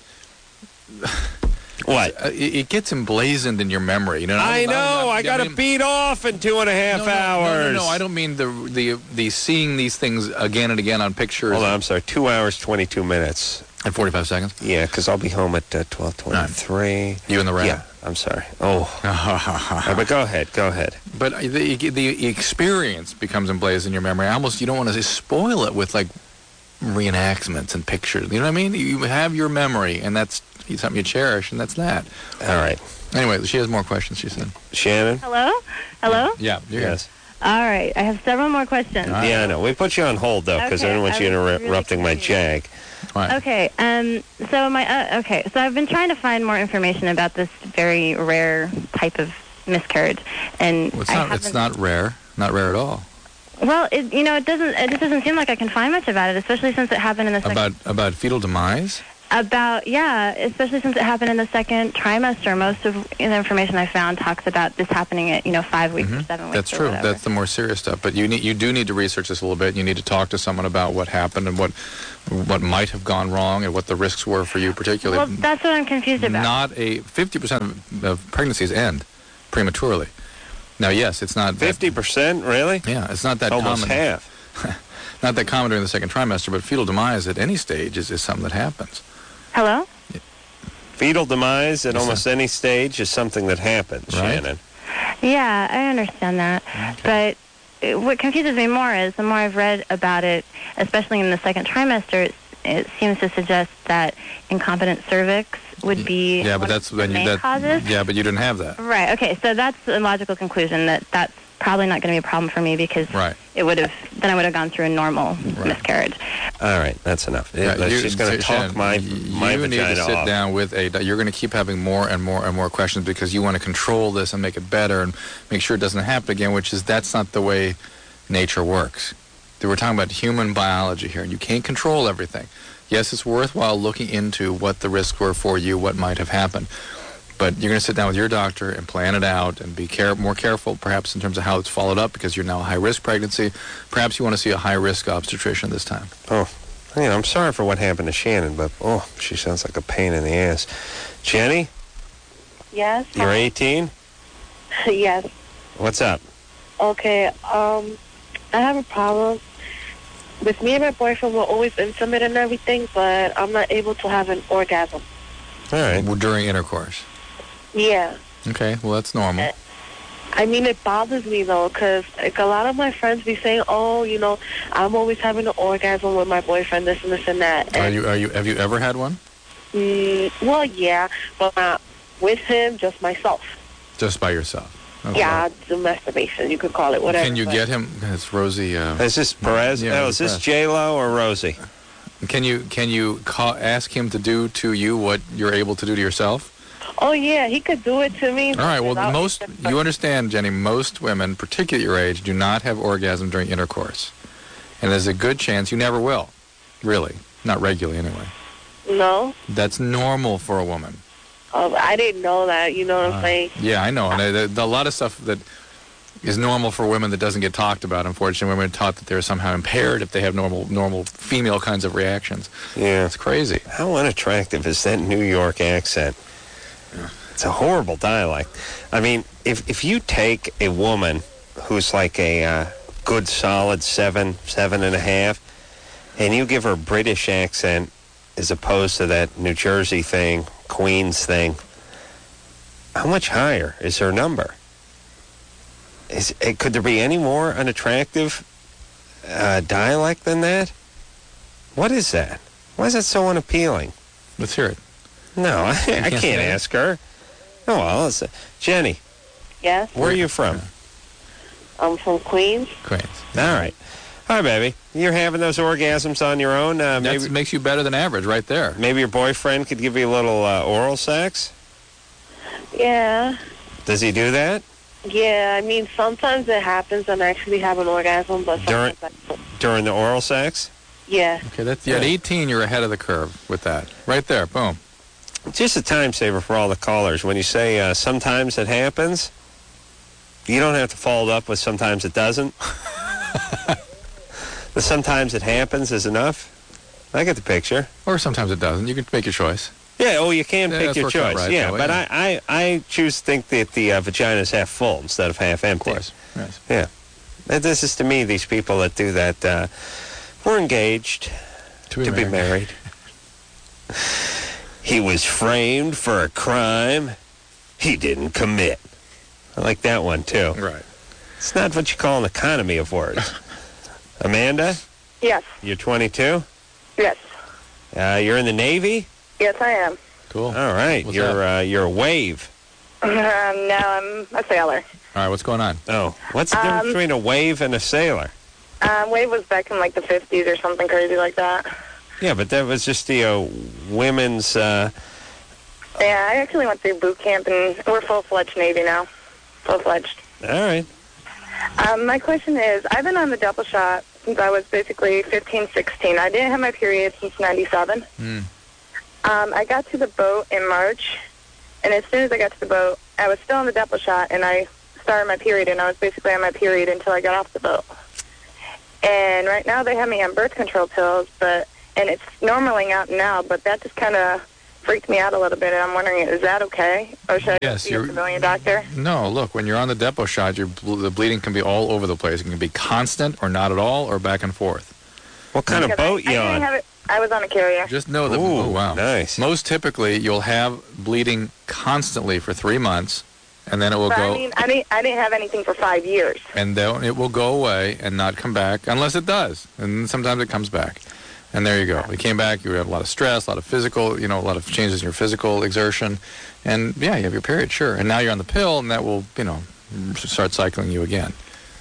[SPEAKER 1] what?
[SPEAKER 10] uh, it, it gets emblazoned in your memory. You know.
[SPEAKER 1] I
[SPEAKER 10] don't-
[SPEAKER 1] know.
[SPEAKER 10] don't-
[SPEAKER 1] I got to
[SPEAKER 10] mean-
[SPEAKER 1] beat off in two and a half
[SPEAKER 10] no, no,
[SPEAKER 1] hours.
[SPEAKER 10] No, no, no, I don't mean the the the seeing these things again and again on pictures.
[SPEAKER 1] Hold on. I'm sorry. Two hours, twenty-two minutes.
[SPEAKER 10] And forty-five seconds.
[SPEAKER 1] Yeah, because I'll be home at uh, twelve twenty-three.
[SPEAKER 10] You and the rat.
[SPEAKER 1] Yeah. I'm sorry. Oh. Uh, but go ahead. Go ahead.
[SPEAKER 10] But the the experience becomes emblazoned in your memory. Almost you don't want to spoil it with like reenactments and pictures. You know what I mean? You have your memory, and that's something you cherish, and that's that.
[SPEAKER 1] All right.
[SPEAKER 10] Anyway, she has more questions. She said.
[SPEAKER 1] Shannon.
[SPEAKER 11] Hello? Hello?
[SPEAKER 10] Yeah. You're here.
[SPEAKER 1] Yes.
[SPEAKER 11] All right. I have several more questions.
[SPEAKER 10] All right.
[SPEAKER 1] Yeah, I know. We put you on hold though because I
[SPEAKER 11] Okay,
[SPEAKER 1] don't want
[SPEAKER 11] I
[SPEAKER 1] you
[SPEAKER 11] was really
[SPEAKER 1] interrupting my
[SPEAKER 11] confused.
[SPEAKER 1] jag.
[SPEAKER 10] All right.
[SPEAKER 11] Okay. Um. So my uh, okay. So I've been trying to find more information about this very rare type of miscarriage, and
[SPEAKER 10] Well, it's
[SPEAKER 11] I
[SPEAKER 10] not.
[SPEAKER 11] haven't.
[SPEAKER 10] It's not rare. Not rare at all.
[SPEAKER 11] Well, it, you know, it doesn't. It just doesn't seem like I can find much about it, especially since it happened in the second.
[SPEAKER 10] About about fetal demise.
[SPEAKER 11] About yeah, especially since it happened in the second trimester. Most of the information I found talks about this happening at you know five weeks or seven weeks.
[SPEAKER 10] That's
[SPEAKER 11] or
[SPEAKER 10] true.
[SPEAKER 11] whatever.
[SPEAKER 10] That's the more serious stuff. But you need you do need to research this a little bit. You need to talk to someone about what happened and what what might have gone wrong and what the risks were for you, particularly.
[SPEAKER 11] Well, that's what I'm confused about.
[SPEAKER 10] Not a fifty percent of, of pregnancies end prematurely. Now, yes, it's not
[SPEAKER 1] Fifty percent, really?
[SPEAKER 10] Yeah, it's not that
[SPEAKER 1] Almost
[SPEAKER 10] common.
[SPEAKER 1] half.
[SPEAKER 10] Not that common during the second trimester, but fetal demise at any stage is, is something that happens.
[SPEAKER 11] Hello?
[SPEAKER 1] Fetal demise at
[SPEAKER 10] Yes,
[SPEAKER 1] almost any stage is something that happens,
[SPEAKER 10] Right.
[SPEAKER 1] Shannon.
[SPEAKER 11] Yeah, I understand that. But uh, what confuses me more is the more I've read about it, especially in the second trimester, it, it seems to suggest that incompetent cervix would be
[SPEAKER 10] Yeah,
[SPEAKER 11] one
[SPEAKER 10] but that's
[SPEAKER 11] of the
[SPEAKER 10] then you
[SPEAKER 11] main
[SPEAKER 10] that.
[SPEAKER 11] causes.
[SPEAKER 10] Yeah, but you didn't have that.
[SPEAKER 11] Right. Okay. So that's a logical conclusion that that's probably not going to be a problem for me because
[SPEAKER 10] Right.
[SPEAKER 11] it would have then I would have gone through a normal
[SPEAKER 10] Right.
[SPEAKER 11] miscarriage.
[SPEAKER 1] All right, that's enough.
[SPEAKER 10] Yeah,
[SPEAKER 1] Let's
[SPEAKER 10] you-
[SPEAKER 1] just going to talk
[SPEAKER 10] Shannon,
[SPEAKER 1] my
[SPEAKER 10] you
[SPEAKER 1] my
[SPEAKER 10] need
[SPEAKER 1] vagina
[SPEAKER 10] to sit
[SPEAKER 1] off.
[SPEAKER 10] down with a. You're going to keep having more and more and more questions because you want to control this and make it better and make sure it doesn't happen again. Which is that's not the way nature works. We're talking about human biology here, and you can't control everything. Yes, it's worthwhile looking into what the risks were for you, what might have happened. But you're going to sit down with your doctor and plan it out and be care- more careful, perhaps, in terms of how it's followed up because you're now a high-risk pregnancy. Perhaps you want to see a high-risk obstetrician this time.
[SPEAKER 1] Oh, you know, I'm sorry for what happened to Shannon, but, oh, she sounds like a pain in the ass. Jenny,
[SPEAKER 12] Yes.
[SPEAKER 1] you're eighteen?
[SPEAKER 12] Yes.
[SPEAKER 1] What's up?
[SPEAKER 12] Okay. Um, I have a problem. With me and my boyfriend, we're always intimate and everything, but I'm not able to have an orgasm.
[SPEAKER 1] All right.
[SPEAKER 10] Well, during intercourse.
[SPEAKER 12] Yeah.
[SPEAKER 10] Okay, well, that's normal.
[SPEAKER 12] I mean, it bothers me, though, because like, a lot of my friends be saying, oh, you know, I'm always having an orgasm with my boyfriend, this and this and that.
[SPEAKER 10] Are
[SPEAKER 12] And,
[SPEAKER 10] you? Are you? Have you ever had one?
[SPEAKER 12] mm, well, yeah, but not with him, just myself.
[SPEAKER 10] Just by yourself? Okay.
[SPEAKER 12] Yeah, the masturbation, you could call it whatever.
[SPEAKER 10] Can you
[SPEAKER 12] but-
[SPEAKER 10] get him? It's Rosie. Uh,
[SPEAKER 1] Is this Perez?
[SPEAKER 10] Yeah,
[SPEAKER 1] no,
[SPEAKER 10] it's
[SPEAKER 1] is this
[SPEAKER 10] Perez.
[SPEAKER 1] J-Lo or Rosie?
[SPEAKER 10] Can you? Can you call, ask him to do to you what you're able to do to yourself?
[SPEAKER 12] Oh, yeah, he could do it to me.
[SPEAKER 10] All right. Well,
[SPEAKER 12] without-
[SPEAKER 10] most you understand, Jenny. Most women, particularly your age, do not have orgasm during intercourse, and there's a good chance you never will. Really, not regularly anyway.
[SPEAKER 12] No?
[SPEAKER 10] That's normal for a woman.
[SPEAKER 12] Oh, I didn't know that, you know what I'm
[SPEAKER 10] Uh,
[SPEAKER 12] saying?
[SPEAKER 10] Yeah, I know. And uh, there- a lot of stuff that is normal for women that doesn't get talked about. Unfortunately, women are taught that they're somehow impaired if they have normal, normal female kinds of reactions.
[SPEAKER 1] Yeah.
[SPEAKER 10] It's crazy.
[SPEAKER 1] How unattractive is that New York accent? It's a horrible dialect. I mean, if if you take a woman who's like a uh, good solid seven, seven and a half, and you give her a British accent as opposed to that New Jersey thing, Queens thing, how much higher is her number? Is eh, could there be any more unattractive uh, dialect than that? What is that? Why is that so unappealing?
[SPEAKER 10] Let's hear it.
[SPEAKER 1] No, I, I
[SPEAKER 10] can't
[SPEAKER 1] can't,
[SPEAKER 10] say it?
[SPEAKER 1] ask her. Oh, well, it's, uh, Jenny,
[SPEAKER 12] Yes?
[SPEAKER 1] where are you from?
[SPEAKER 12] I'm from Queens.
[SPEAKER 10] Queens.
[SPEAKER 1] All right. All right, baby. You're having those orgasms on your own. Uh,
[SPEAKER 10] That
[SPEAKER 1] maybe,
[SPEAKER 10] makes you better than average right there.
[SPEAKER 1] maybe your boyfriend could give you a little uh, oral sex.
[SPEAKER 12] Yeah.
[SPEAKER 1] Does he do that?
[SPEAKER 12] Yeah, I mean, sometimes it happens and I actually have an orgasm, but
[SPEAKER 1] During-
[SPEAKER 12] sometimes I don't.
[SPEAKER 1] During the oral sex?
[SPEAKER 12] Yeah.
[SPEAKER 10] Okay, that's at eighteen. You're ahead of the curve with that. Right there. Boom.
[SPEAKER 1] Just a time saver for all the callers. When you say uh, sometimes it happens, you don't have to follow it up with sometimes it doesn't. The sometimes it happens is enough. I get the picture.
[SPEAKER 10] Or sometimes it doesn't. You can make your choice.
[SPEAKER 1] Yeah, oh, you can
[SPEAKER 10] Yeah,
[SPEAKER 1] pick
[SPEAKER 10] that's
[SPEAKER 1] your
[SPEAKER 10] worked out
[SPEAKER 1] choice.
[SPEAKER 10] right
[SPEAKER 1] yeah,
[SPEAKER 10] that way,
[SPEAKER 1] but
[SPEAKER 10] yeah.
[SPEAKER 1] I, I, I choose to think that the uh, vagina is half full instead of half empty.
[SPEAKER 10] Of course. Yes.
[SPEAKER 1] Yeah. And this is, to me, these people that do that, uh, we're engaged
[SPEAKER 10] To be
[SPEAKER 1] to be
[SPEAKER 10] married.
[SPEAKER 1] married. He was framed for a crime he didn't commit. I like that one, too.
[SPEAKER 10] Right.
[SPEAKER 1] It's not what you call an economy of words. Amanda,
[SPEAKER 12] Yes.
[SPEAKER 1] you're twenty-two?
[SPEAKER 12] Yes.
[SPEAKER 1] Uh, you're in the Navy?
[SPEAKER 12] Yes, I am.
[SPEAKER 10] Cool.
[SPEAKER 1] All right.
[SPEAKER 10] What's
[SPEAKER 1] you're uh, you're a wave.
[SPEAKER 12] Um, no, I'm a sailor.
[SPEAKER 10] All right, what's going on?
[SPEAKER 1] Oh, what's the difference
[SPEAKER 12] Um,
[SPEAKER 1] between a wave and a sailor?
[SPEAKER 12] Um, Wave was back in like the fifties or something crazy like that.
[SPEAKER 1] Yeah, but that was just the uh, women's. Uh,
[SPEAKER 12] Yeah, I actually went through boot camp and we're full-fledged Navy now. Full-fledged.
[SPEAKER 1] all right.
[SPEAKER 12] Um, my question is, I've been on the double shot since I was basically fifteen, sixteen. I didn't have my period since ninety-seven.
[SPEAKER 10] Mm.
[SPEAKER 12] Um, I got to the boat in March, and as soon as I got to the boat, I was still on the double shot, and I started my period, and I was basically on my period until I got off the boat. And right now they have me on birth control pills, but and it's normaling out now, but that just kind of freaked me out a little bit, and I'm wondering, is that okay? Or should I
[SPEAKER 10] Yes,
[SPEAKER 12] see a
[SPEAKER 10] you're-
[SPEAKER 12] civilian doctor?
[SPEAKER 10] No, look, when you're on the depot shot, your ble- the bleeding can be all over the place. It can be constant or not at all or back and forth.
[SPEAKER 1] What kind of
[SPEAKER 12] Because
[SPEAKER 1] boat
[SPEAKER 12] I,
[SPEAKER 1] you
[SPEAKER 12] I didn't
[SPEAKER 1] on?
[SPEAKER 12] have it. I was on a carrier.
[SPEAKER 10] Just know that.
[SPEAKER 1] Ooh,
[SPEAKER 10] oh, wow.
[SPEAKER 1] nice.
[SPEAKER 10] Most typically, you'll have bleeding constantly for three months, and then it will
[SPEAKER 12] But
[SPEAKER 10] go,
[SPEAKER 12] I mean, I didn't. I didn't have anything for five years.
[SPEAKER 10] and then it will go away and not come back unless it does. And sometimes it comes back. And there you go. It came back. You have a lot of stress, a lot of physical, you know, a lot of changes in your physical exertion. And, yeah, you have your period, sure. And now you're on the pill, and that will, you know, start cycling you again.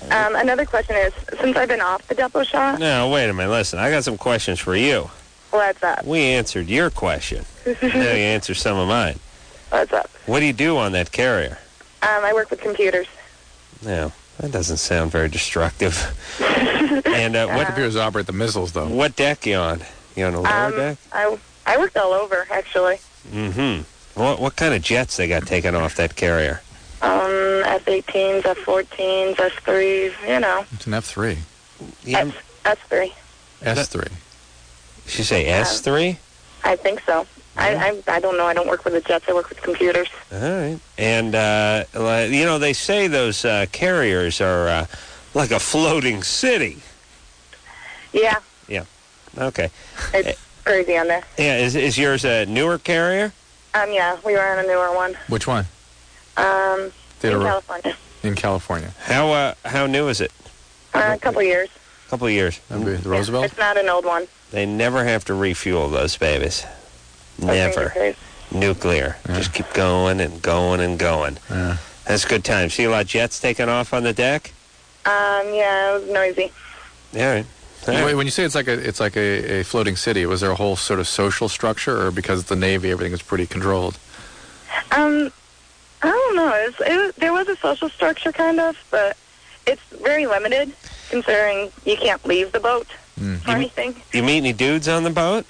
[SPEAKER 12] Um, another question is, since I've been off the Depo shot,
[SPEAKER 1] No, wait a minute. Listen, I got some questions for you.
[SPEAKER 12] what's up?
[SPEAKER 1] We answered your question. Now you answer some of mine.
[SPEAKER 12] What's up?
[SPEAKER 1] What do you do on that carrier?
[SPEAKER 12] Um, I work with computers.
[SPEAKER 1] No, that doesn't sound very destructive. And uh, what
[SPEAKER 10] computers operate the missiles, though?
[SPEAKER 1] What deck you on? You on the lower
[SPEAKER 12] Um,
[SPEAKER 1] deck?
[SPEAKER 12] I, I worked all over, actually.
[SPEAKER 1] Mm-hmm. What what kind of jets they got taken off that carrier?
[SPEAKER 12] Um, F eighteens, F fourteens, S threes, you know.
[SPEAKER 10] It's an F three.
[SPEAKER 12] S, S three.
[SPEAKER 10] S three.
[SPEAKER 1] Did you say S three?
[SPEAKER 12] I think so. I, I I don't know. I don't work with the jets. I work with computers.
[SPEAKER 1] All right. And, uh, li- you know, they say those uh, carriers are uh, like a floating city.
[SPEAKER 12] Yeah,
[SPEAKER 1] Yeah. Okay.
[SPEAKER 12] it's crazy on there.
[SPEAKER 1] Yeah, is, is yours a newer carrier?
[SPEAKER 12] Um, yeah, we were on a newer one.
[SPEAKER 10] Which one?
[SPEAKER 12] Um,
[SPEAKER 10] Theater
[SPEAKER 12] in
[SPEAKER 10] Row.
[SPEAKER 12] California.
[SPEAKER 10] In California.
[SPEAKER 1] How uh, how new is it?
[SPEAKER 12] Uh, a couple years.
[SPEAKER 1] A couple of years.
[SPEAKER 10] That'd be the Roosevelt?
[SPEAKER 12] It's not an old one.
[SPEAKER 1] They never have to refuel those babies. Never.
[SPEAKER 12] crazy.
[SPEAKER 1] Nuclear. Just keep going and going and going.
[SPEAKER 10] Yeah.
[SPEAKER 1] That's a good time. See a lot of jets taking off on the deck?
[SPEAKER 12] Um, yeah, it was noisy.
[SPEAKER 1] Yeah. All right. All right.
[SPEAKER 10] Wait, when you say it's like a it's like a, a floating city, was there a whole sort of social structure, or because it's the Navy, everything is pretty controlled?
[SPEAKER 12] Um, I don't know. It was, it was, there was a social structure, kind of, but it's very limited, considering you can't leave the boat
[SPEAKER 10] Mm.
[SPEAKER 12] or anything.
[SPEAKER 1] You meet any dudes on the boat?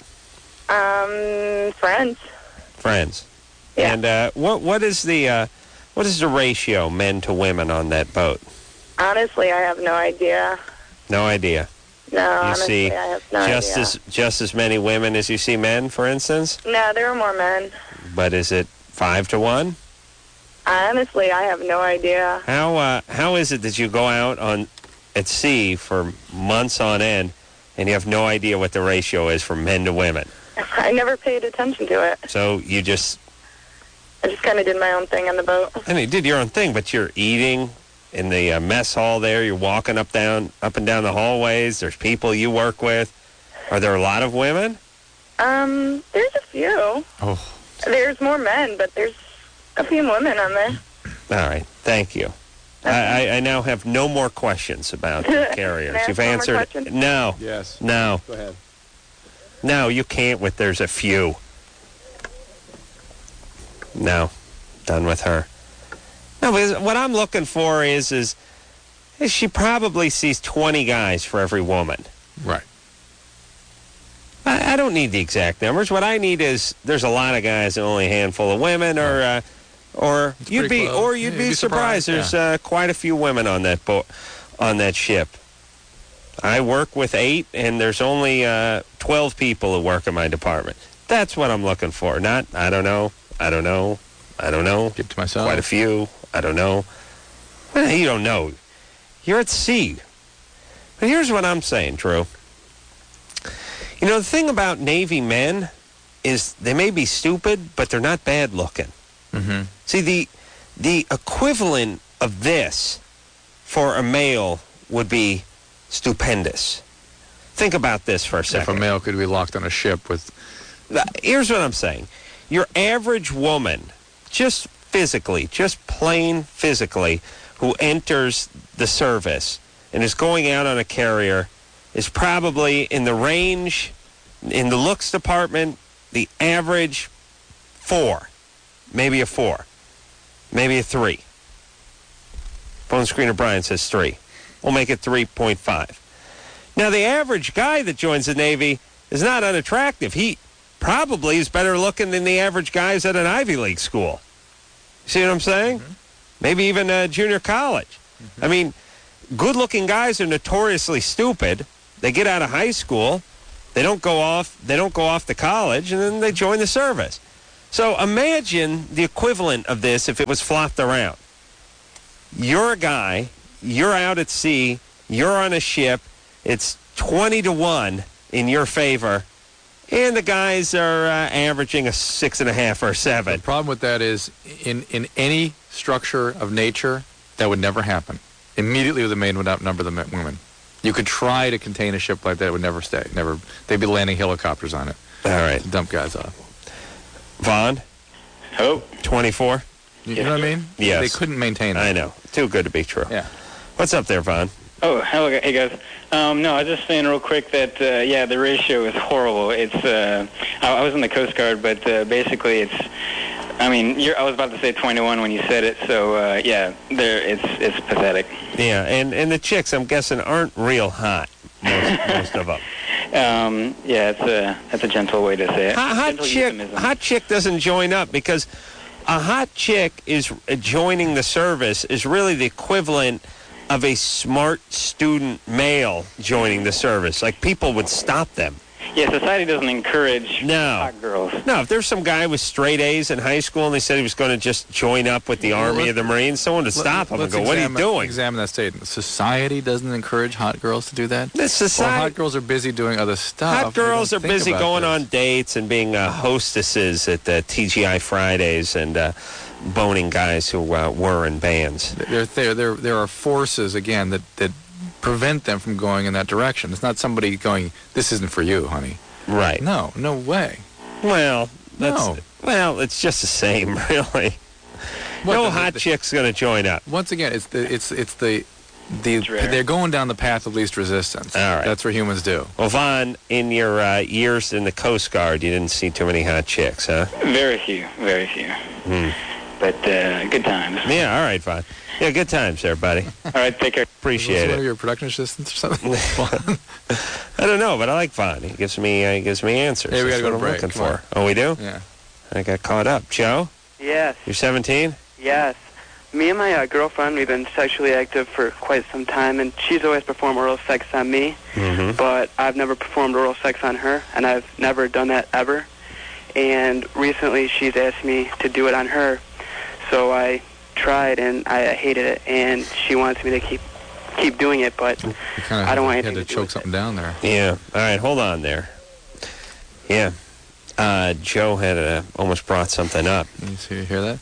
[SPEAKER 12] Um, friends.
[SPEAKER 1] Friends. And uh, what what is the uh, what is the ratio men to women on that boat?
[SPEAKER 12] Honestly, I have no idea.
[SPEAKER 1] No idea.
[SPEAKER 12] No,
[SPEAKER 1] You
[SPEAKER 12] honestly,
[SPEAKER 1] see
[SPEAKER 12] I have no
[SPEAKER 1] just
[SPEAKER 12] idea.
[SPEAKER 1] as just as many women as you see men, for instance.
[SPEAKER 12] No, there were more men.
[SPEAKER 1] But is it five to one?
[SPEAKER 12] Honestly, I have no idea.
[SPEAKER 1] How uh, how is it that you go out on at sea for months on end and you have no idea what the ratio is from men to women?
[SPEAKER 12] I never paid attention to it.
[SPEAKER 1] So you just
[SPEAKER 12] I just kind of did my own thing on the boat.
[SPEAKER 1] I mean, you did your own thing, but you're eating in the uh, mess hall there. You're walking up down up and down the hallways. There's people you work with. Are there a lot of women?
[SPEAKER 12] Um, there's a few.
[SPEAKER 10] Oh.
[SPEAKER 12] There's more men, but there's a few women on there.
[SPEAKER 1] All right. Thank you. I, I, I now have no more questions about the carriers.
[SPEAKER 12] Can I
[SPEAKER 1] You've
[SPEAKER 12] ask one more
[SPEAKER 1] answered.
[SPEAKER 12] question?
[SPEAKER 1] No.
[SPEAKER 10] Yes.
[SPEAKER 1] No.
[SPEAKER 10] Go ahead.
[SPEAKER 1] No, you can't with there's a few. No. Done with her. No, because what I'm looking for is, is, is she probably sees twenty guys for every woman.
[SPEAKER 10] Right.
[SPEAKER 1] I, I don't need the exact numbers. What I need is there's a lot of guys and only a handful of women, or uh, or
[SPEAKER 10] It's
[SPEAKER 1] you'd
[SPEAKER 10] pretty
[SPEAKER 1] be
[SPEAKER 10] close.
[SPEAKER 1] or you'd
[SPEAKER 10] Yeah,
[SPEAKER 1] be,
[SPEAKER 10] you'd be
[SPEAKER 1] surprised.
[SPEAKER 10] surprised,
[SPEAKER 1] There's uh, quite a few women on that boat, on that ship. I work with eight, and there's only uh, twelve people who work in my department. That's what I'm looking for. Not I don't know. I don't know. I don't know.
[SPEAKER 10] Keep to myself.
[SPEAKER 1] Quite a few. I don't know. Well, you don't know. You're at sea. But here's what I'm saying, Drew. You know, the thing about Navy men is they may be stupid, but they're not bad looking.
[SPEAKER 10] Mm-hmm.
[SPEAKER 1] See, the the equivalent of this for a male would be stupendous. Think about this for a
[SPEAKER 10] If
[SPEAKER 1] second.
[SPEAKER 10] a male could be locked on a ship with...
[SPEAKER 1] Here's what I'm saying. Your average woman, just physically, just plain physically, who enters the service and is going out on a carrier is probably in the range, in the looks department, the average four. Maybe a four. Maybe a three. Phone screener Brian says three. We'll make it three point five. Now, the average guy that joins the Navy is not unattractive. He probably is better looking than the average guys at an Ivy League school. See what I'm saying? Mm-hmm. Maybe even a junior college. Mm-hmm. I mean, good-looking guys are notoriously stupid. They get out of high school, they don't go off, they don't go off to college, and then they join the service. So imagine the equivalent of this if it was flopped around. You're a guy, you're out at sea, you're on a ship, it's twenty to one in your favor, and the guys are uh, averaging a six and a half or a seven.
[SPEAKER 10] The problem with that is, in, in any structure of nature, that would never happen. Immediately the men would outnumber the men, women. You could try to contain a ship like that, it would never stay. Never. They'd be landing helicopters on it.
[SPEAKER 1] All right.
[SPEAKER 10] To dump guys off.
[SPEAKER 1] Vaughn?
[SPEAKER 5] Oh.
[SPEAKER 1] twenty-four?
[SPEAKER 10] You know what I mean?
[SPEAKER 1] Yes.
[SPEAKER 10] They couldn't maintain it.
[SPEAKER 1] I know. Too good to be true.
[SPEAKER 10] Yeah.
[SPEAKER 1] What's up there, Vaughn?
[SPEAKER 13] Oh, hello, hey guys. Um, no, I was just saying real quick that uh, yeah, the ratio is horrible. It's uh, I, I was in the Coast Guard, but uh, basically it's. I mean, you're, I was about to say twenty to one when you said it, so uh, yeah, there it's it's pathetic.
[SPEAKER 1] Yeah, and and the chicks, I'm guessing, aren't real hot. Most, most of them.
[SPEAKER 13] Um, yeah, it's a that's a gentle way to say it.
[SPEAKER 1] Hot, hot
[SPEAKER 13] Gentle
[SPEAKER 1] chick,
[SPEAKER 13] euphemism.
[SPEAKER 1] hot chick doesn't join up because a hot chick is uh, joining the service is really the equivalent of a smart student male joining the service. Like, people would stop them.
[SPEAKER 13] Yeah, society doesn't encourage
[SPEAKER 1] no.
[SPEAKER 13] hot girls.
[SPEAKER 1] No, if there's some guy with straight A's in high school and they said he was going to just join up with the
[SPEAKER 10] Well,
[SPEAKER 1] Army
[SPEAKER 10] let-
[SPEAKER 1] or the Marines, someone would stop him and
[SPEAKER 10] Let's
[SPEAKER 1] go, what are you
[SPEAKER 10] examine-
[SPEAKER 1] doing?
[SPEAKER 10] Examine that statement. Society doesn't encourage hot girls to do that?
[SPEAKER 1] The society-
[SPEAKER 10] Or hot girls are busy doing other stuff.
[SPEAKER 1] Hot girls
[SPEAKER 10] They
[SPEAKER 1] are
[SPEAKER 10] don't think
[SPEAKER 1] busy
[SPEAKER 10] about
[SPEAKER 1] going
[SPEAKER 10] this.
[SPEAKER 1] on dates and being uh, hostesses at the T G I Fridays and uh, boning guys who uh, were in bands.
[SPEAKER 10] There, there, there, there are forces, again, that, that prevent them from going in that direction. It's not somebody going, this isn't for you, honey.
[SPEAKER 1] Right.
[SPEAKER 10] No, no way.
[SPEAKER 1] Well, that's,
[SPEAKER 10] No.
[SPEAKER 1] well, it's just the same, really.
[SPEAKER 10] What,
[SPEAKER 1] no
[SPEAKER 10] the-
[SPEAKER 1] hot
[SPEAKER 10] the-
[SPEAKER 1] chick's going to join up.
[SPEAKER 10] Once again, it's the it's it's the the
[SPEAKER 1] rare.
[SPEAKER 10] they're going down the path of least resistance.
[SPEAKER 1] All right.
[SPEAKER 10] That's what humans do.
[SPEAKER 1] Well, Vaughn, in your uh, years in the Coast Guard, you didn't see too many hot chicks, huh?
[SPEAKER 13] Very few, very few.
[SPEAKER 1] Hmm.
[SPEAKER 13] But uh, good times.
[SPEAKER 1] Yeah, all right, Vaughn. Yeah, good times there, buddy.
[SPEAKER 13] All right, take care.
[SPEAKER 1] Appreciate
[SPEAKER 10] Was one
[SPEAKER 1] it.
[SPEAKER 10] of your production assistants or something?
[SPEAKER 1] I don't know, but I like Vaughn. He gives me uh, he gives me answers.
[SPEAKER 10] Hey, we
[SPEAKER 1] That's
[SPEAKER 10] gotta go
[SPEAKER 1] what
[SPEAKER 10] to
[SPEAKER 1] I'm
[SPEAKER 10] break.
[SPEAKER 1] looking
[SPEAKER 10] Come
[SPEAKER 1] for. Oh, we do?
[SPEAKER 10] Yeah.
[SPEAKER 1] I got caught up. Joe,
[SPEAKER 14] Yes,
[SPEAKER 1] you're seventeen?
[SPEAKER 14] yes. Me and my uh, girlfriend, we've been sexually active for quite some time, and she's always performed oral sex on me,
[SPEAKER 1] Mm-hmm.
[SPEAKER 14] but I've never performed oral sex on her, and I've never done that ever. And recently she's asked me to do it on her, so I tried, and I hated it, and she wants me to keep keep doing it, but
[SPEAKER 10] You kind of
[SPEAKER 14] I don't want
[SPEAKER 10] had
[SPEAKER 14] anything
[SPEAKER 10] to
[SPEAKER 14] to do
[SPEAKER 10] choke
[SPEAKER 14] with
[SPEAKER 10] something down there.
[SPEAKER 1] Yeah. All right, hold on there. Yeah. Uh, Joe had uh, almost brought something up.
[SPEAKER 10] You see, you hear that?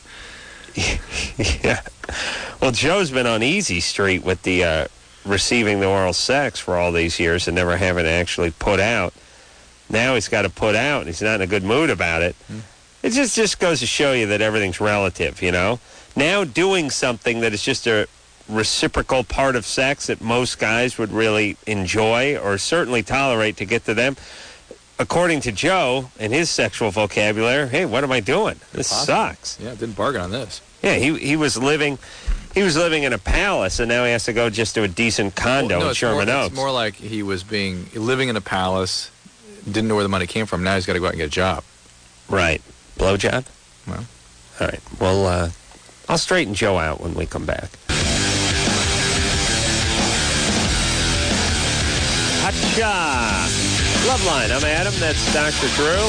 [SPEAKER 1] Yeah. Well, Joe's been on easy street with the uh, receiving the oral sex for all these years and never having to actually put out. Now he's got to put out, and he's not in a good mood about it.
[SPEAKER 10] Hmm.
[SPEAKER 1] It just, just goes to show you that everything's relative, you know? Now doing something that is just a reciprocal part of sex that most guys would really enjoy or certainly tolerate to get to them, according to Joe and his sexual vocabulary, hey, what am I doing? This
[SPEAKER 10] Impossible.
[SPEAKER 1] sucks.
[SPEAKER 10] Yeah, didn't bargain on this.
[SPEAKER 1] Yeah, he he was living he was living in a palace, and now he has to go just to a decent condo
[SPEAKER 10] no,
[SPEAKER 1] in
[SPEAKER 10] it's
[SPEAKER 1] Sherman
[SPEAKER 10] more,
[SPEAKER 1] Oaks.
[SPEAKER 10] It's more like he was being living in a palace, didn't know where the money came from. Now he's got to go out and get a job.
[SPEAKER 1] Right. Blowjob?
[SPEAKER 10] Well.
[SPEAKER 1] All right. Well, uh, I'll straighten Joe out when we come back. Hacha! Loveline, I'm Adam. That's Doctor Drew.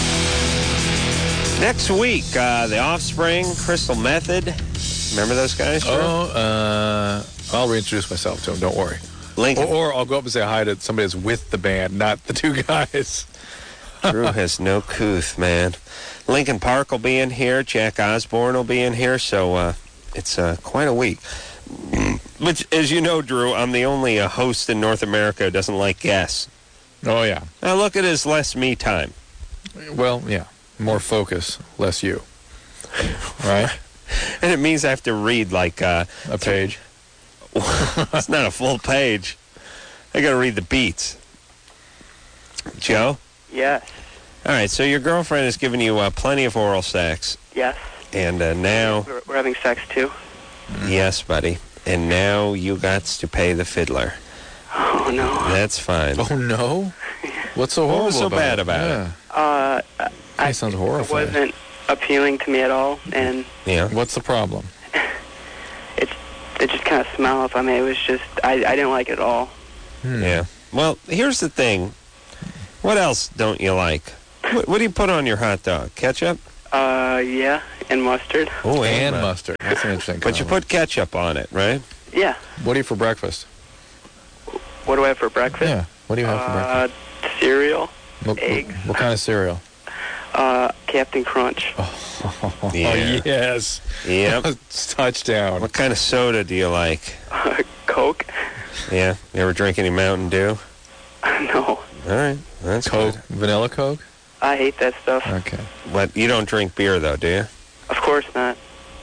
[SPEAKER 1] Next week, uh, The Offspring, Crystal Method. Remember those guys, Drew?
[SPEAKER 10] Oh, uh, I'll reintroduce myself to him. Don't worry.
[SPEAKER 1] Lincoln.
[SPEAKER 10] Or, or I'll go up and say hi to somebody that's with the band, not the two guys.
[SPEAKER 1] Drew has no couth, man. Lincoln Park will be in here. Jack Osborne will be in here. So uh, it's uh, quite a week. Which, as you know, Drew, I'm the only uh, host in North America who doesn't like guests.
[SPEAKER 10] Oh, yeah.
[SPEAKER 1] Now look at it as less me time.
[SPEAKER 10] Well, yeah. More focus, less you. Right?
[SPEAKER 1] And it means I have to read like uh,
[SPEAKER 10] a page.
[SPEAKER 1] It's not a full page. I got to read the beats. Joe?
[SPEAKER 14] yes,
[SPEAKER 1] All right, so your girlfriend has given you uh, plenty of oral sex.
[SPEAKER 14] yes.
[SPEAKER 1] And uh, now...
[SPEAKER 14] We're, we're having sex too.
[SPEAKER 1] Yes, buddy. And now you got to pay the fiddler.
[SPEAKER 14] Oh no.
[SPEAKER 1] That's fine.
[SPEAKER 10] Oh, no? What's so horrible
[SPEAKER 1] What was so
[SPEAKER 10] about
[SPEAKER 1] bad
[SPEAKER 10] it?
[SPEAKER 1] about
[SPEAKER 10] yeah.
[SPEAKER 14] Uh, I,
[SPEAKER 10] That sounds
[SPEAKER 14] it
[SPEAKER 10] horrifying.
[SPEAKER 14] wasn't appealing to me at all, and
[SPEAKER 1] it? Yeah.
[SPEAKER 10] What's the problem?
[SPEAKER 14] it's it just kind of smelled. I mean, it was just I I didn't like it at all.
[SPEAKER 10] Hmm.
[SPEAKER 1] Yeah. Well, here's the thing. What else don't you like? What, what do you put on your hot dog? Ketchup?
[SPEAKER 14] Uh, yeah, and mustard.
[SPEAKER 1] Oh,
[SPEAKER 10] And
[SPEAKER 1] uh,
[SPEAKER 10] mustard. That's an interesting
[SPEAKER 1] But you
[SPEAKER 10] combo.
[SPEAKER 1] put ketchup on it, right?
[SPEAKER 14] Yeah.
[SPEAKER 10] What do you for breakfast?
[SPEAKER 14] What do I have for breakfast?
[SPEAKER 10] Yeah. What do you have for breakfast?
[SPEAKER 14] Uh, cereal,
[SPEAKER 10] What,
[SPEAKER 14] eggs.
[SPEAKER 10] what, what kind of cereal?
[SPEAKER 14] uh, Captain Crunch.
[SPEAKER 10] Oh,
[SPEAKER 1] Yeah.
[SPEAKER 10] yes.
[SPEAKER 1] Yep.
[SPEAKER 10] Touchdown.
[SPEAKER 1] What kind of soda do you like?
[SPEAKER 14] Coke.
[SPEAKER 1] Yeah. You ever drink any Mountain Dew?
[SPEAKER 14] No,
[SPEAKER 1] All right. That's
[SPEAKER 10] Coke?
[SPEAKER 1] good.
[SPEAKER 10] Vanilla Coke?
[SPEAKER 14] I hate that stuff.
[SPEAKER 10] Okay.
[SPEAKER 1] But you don't drink beer, though, do you?
[SPEAKER 14] Of course not.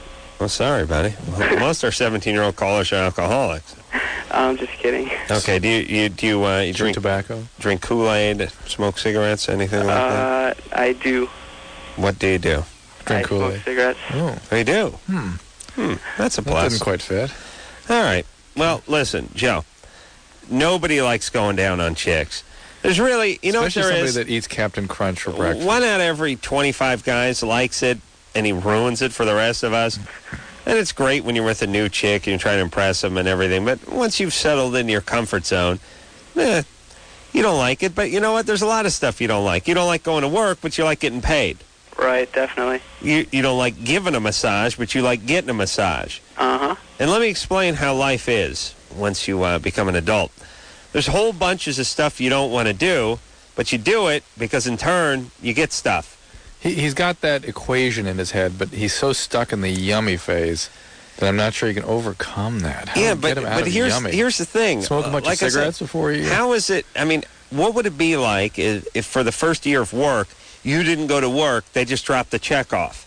[SPEAKER 1] Well, sorry, buddy. Most our seventeen-year-old callers are alcoholics.
[SPEAKER 14] I'm just kidding.
[SPEAKER 1] Okay. Do you, you do you, uh, you drink
[SPEAKER 3] tobacco?
[SPEAKER 1] Drink Kool-Aid? Smoke cigarettes? Anything like
[SPEAKER 14] Uh, I do.
[SPEAKER 1] that? What do you do?
[SPEAKER 14] I smoke cigarettes.
[SPEAKER 3] Oh,
[SPEAKER 1] you do.
[SPEAKER 3] Hmm.
[SPEAKER 1] Hmm. That's a
[SPEAKER 3] That
[SPEAKER 1] plus.
[SPEAKER 3] doesn't quite fit.
[SPEAKER 1] All right. Well, listen, Joe. Nobody likes going down on chicks. There's really, you know what
[SPEAKER 3] Especially
[SPEAKER 1] there
[SPEAKER 3] somebody
[SPEAKER 1] is?
[SPEAKER 3] that eats Captain Crunch for breakfast.
[SPEAKER 1] One out of every twenty-five guys likes it, and he ruins it for the rest of us. And it's great when you're with a new chick and you're trying to impress them and everything. But once you've settled in your comfort zone, eh, you don't like it. But you know what? There's a lot of stuff you don't like. You don't like going to work, but you like getting paid.
[SPEAKER 14] Right, definitely.
[SPEAKER 1] You you don't like giving a massage, but you like getting a massage.
[SPEAKER 14] Uh-huh.
[SPEAKER 1] And let me explain how life is once you uh, become an adult. There's whole bunches of stuff you don't want to do, but you do it because in turn you get stuff.
[SPEAKER 3] He, he's got that equation in his head, but he's so stuck in the yummy phase that I'm not sure he can overcome that. How
[SPEAKER 1] yeah,
[SPEAKER 3] to
[SPEAKER 1] but
[SPEAKER 3] get him out
[SPEAKER 1] but
[SPEAKER 3] of
[SPEAKER 1] here's
[SPEAKER 3] yummy?
[SPEAKER 1] here's the thing.
[SPEAKER 3] Smoke a
[SPEAKER 1] Uh,
[SPEAKER 3] bunch
[SPEAKER 1] like
[SPEAKER 3] of
[SPEAKER 1] I
[SPEAKER 3] cigarettes
[SPEAKER 1] said,
[SPEAKER 3] before you...
[SPEAKER 1] How is it? I mean, what would it be like if, if for the first year of work you didn't go to work, they just dropped the check off,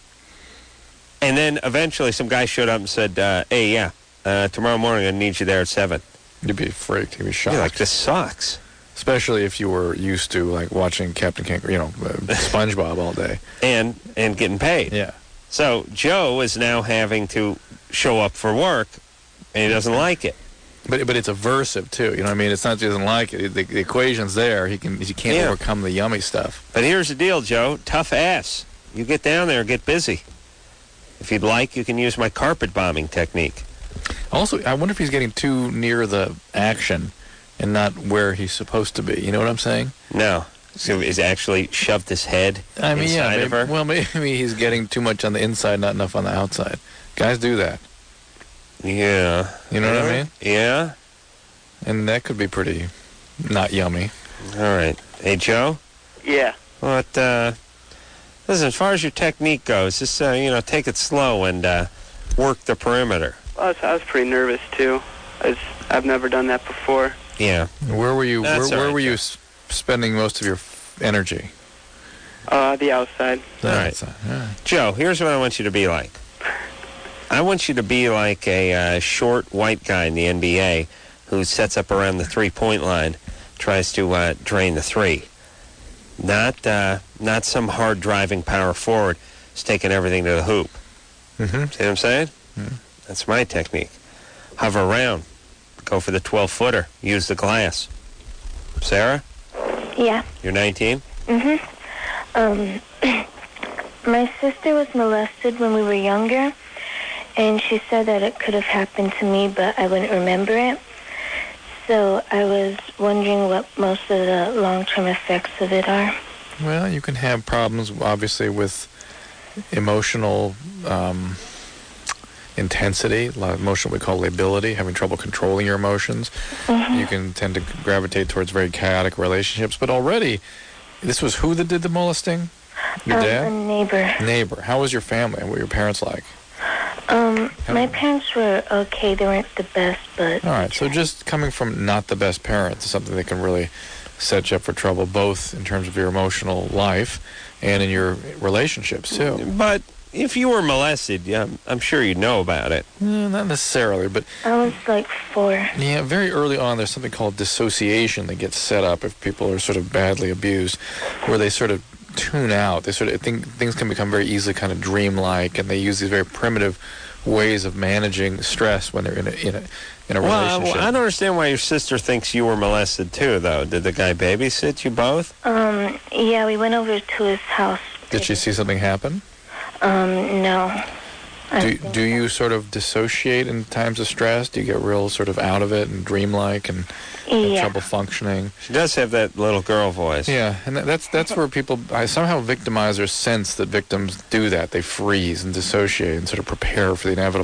[SPEAKER 1] and then eventually some guy showed up and said, uh, "Hey, yeah, uh, tomorrow morning I need you there at seven."
[SPEAKER 3] You'd be freaked. You'd be shocked.
[SPEAKER 1] You're like, this sucks.
[SPEAKER 3] Especially if you were used to like watching Captain Kangaroo, you know, uh, SpongeBob all day.
[SPEAKER 1] And and getting paid.
[SPEAKER 3] Yeah.
[SPEAKER 1] So Joe is now having to show up for work, and he doesn't like it.
[SPEAKER 3] But but it's aversive too. You know what I mean? It's not that he doesn't like it. The, the equation's there. He can he can't
[SPEAKER 1] Yeah.
[SPEAKER 3] overcome the yummy stuff.
[SPEAKER 1] But here's the deal, Joe. Tough ass. You get down there and get busy. If you'd like, you can use my carpet bombing technique.
[SPEAKER 3] Also, I wonder if he's getting too near the action and not where he's supposed to be. You know what I'm saying?
[SPEAKER 1] No. So he's actually shoved his head
[SPEAKER 3] I mean, yeah.
[SPEAKER 1] inside
[SPEAKER 3] Maybe,
[SPEAKER 1] of her.
[SPEAKER 3] well, maybe he's getting too much on the inside, not enough on the outside. Guys do that.
[SPEAKER 1] Yeah.
[SPEAKER 3] You know what I mean?
[SPEAKER 1] Yeah.
[SPEAKER 3] And that could be pretty not yummy.
[SPEAKER 1] All right. Hey, Joe?
[SPEAKER 14] Yeah.
[SPEAKER 1] What, uh, listen, as far as your technique goes, just, uh, you know, take it slow and uh, work the perimeter.
[SPEAKER 14] I was, I was pretty nervous, too. I was, I've never done that before.
[SPEAKER 1] Yeah.
[SPEAKER 3] Where were you?
[SPEAKER 1] That's
[SPEAKER 3] Where,
[SPEAKER 1] all
[SPEAKER 3] where
[SPEAKER 1] right,
[SPEAKER 3] were you
[SPEAKER 1] Joe.
[SPEAKER 3] s- spending most of your f- energy?
[SPEAKER 14] Uh, the outside.
[SPEAKER 1] All right.
[SPEAKER 3] Outside. All right.
[SPEAKER 1] Joe, here's what I want you to be like. I want you to be like a uh, short white guy in the N B A who sets up around the three-point line, tries to uh, drain the three. Not uh, not some hard-driving power forward who's taking everything to the hoop.
[SPEAKER 3] Mm-hmm.
[SPEAKER 1] See what I'm saying?
[SPEAKER 3] Mm-hmm.
[SPEAKER 1] That's my technique. Hover around. Go for the twelve-footer. Use the glass. Sarah,
[SPEAKER 11] Yeah.
[SPEAKER 1] you're nineteen?
[SPEAKER 11] Mhm. Um, my sister was molested when we were younger, and she said that it could have happened to me, but I wouldn't remember it. So I was wondering what most of the long-term effects of it are.
[SPEAKER 3] Well, you can have problems, obviously, with emotional um, intensity, a lot of emotional we call lability, having trouble controlling your emotions.
[SPEAKER 11] Mhm.
[SPEAKER 3] You can tend to gravitate towards very chaotic relationships. But already, this was who that did the molesting? Your
[SPEAKER 11] um, A
[SPEAKER 3] dad?
[SPEAKER 11] neighbor.
[SPEAKER 3] Neighbor. How was your family? What were your parents like?
[SPEAKER 11] Um, my parents were okay. They weren't the best, but...
[SPEAKER 3] All right, so just coming from not the best parents is something that can really set you up for trouble, both in terms of your emotional life and in your relationships, too.
[SPEAKER 1] But if you were molested, yeah, I'm sure you'd know about it.
[SPEAKER 3] Eh, not necessarily, but
[SPEAKER 11] I was like four.
[SPEAKER 3] yeah, very early on, there's something called dissociation that gets set up if people are sort of badly abused, where they sort of tune out. They sort of think things can become very easily kind of dreamlike, and they use these very primitive ways of managing stress when they're in a in a in a
[SPEAKER 1] Well, I,
[SPEAKER 3] relationship.
[SPEAKER 1] I don't understand why your sister thinks you were molested too, though. Did the guy babysit you both?
[SPEAKER 11] Um, yeah, we went over to his house.
[SPEAKER 3] Did she see something happen?
[SPEAKER 11] Um, no. I
[SPEAKER 3] Do
[SPEAKER 11] don't think
[SPEAKER 3] do you sort of dissociate in times of stress? Do you get real sort of out of it and dreamlike and have
[SPEAKER 11] Yeah.
[SPEAKER 3] trouble functioning?
[SPEAKER 1] She does have that little girl voice.
[SPEAKER 3] Yeah, and that, that's that's where people I, somehow victimizers sense that victims do that. They freeze and dissociate and sort of prepare for the inevitable.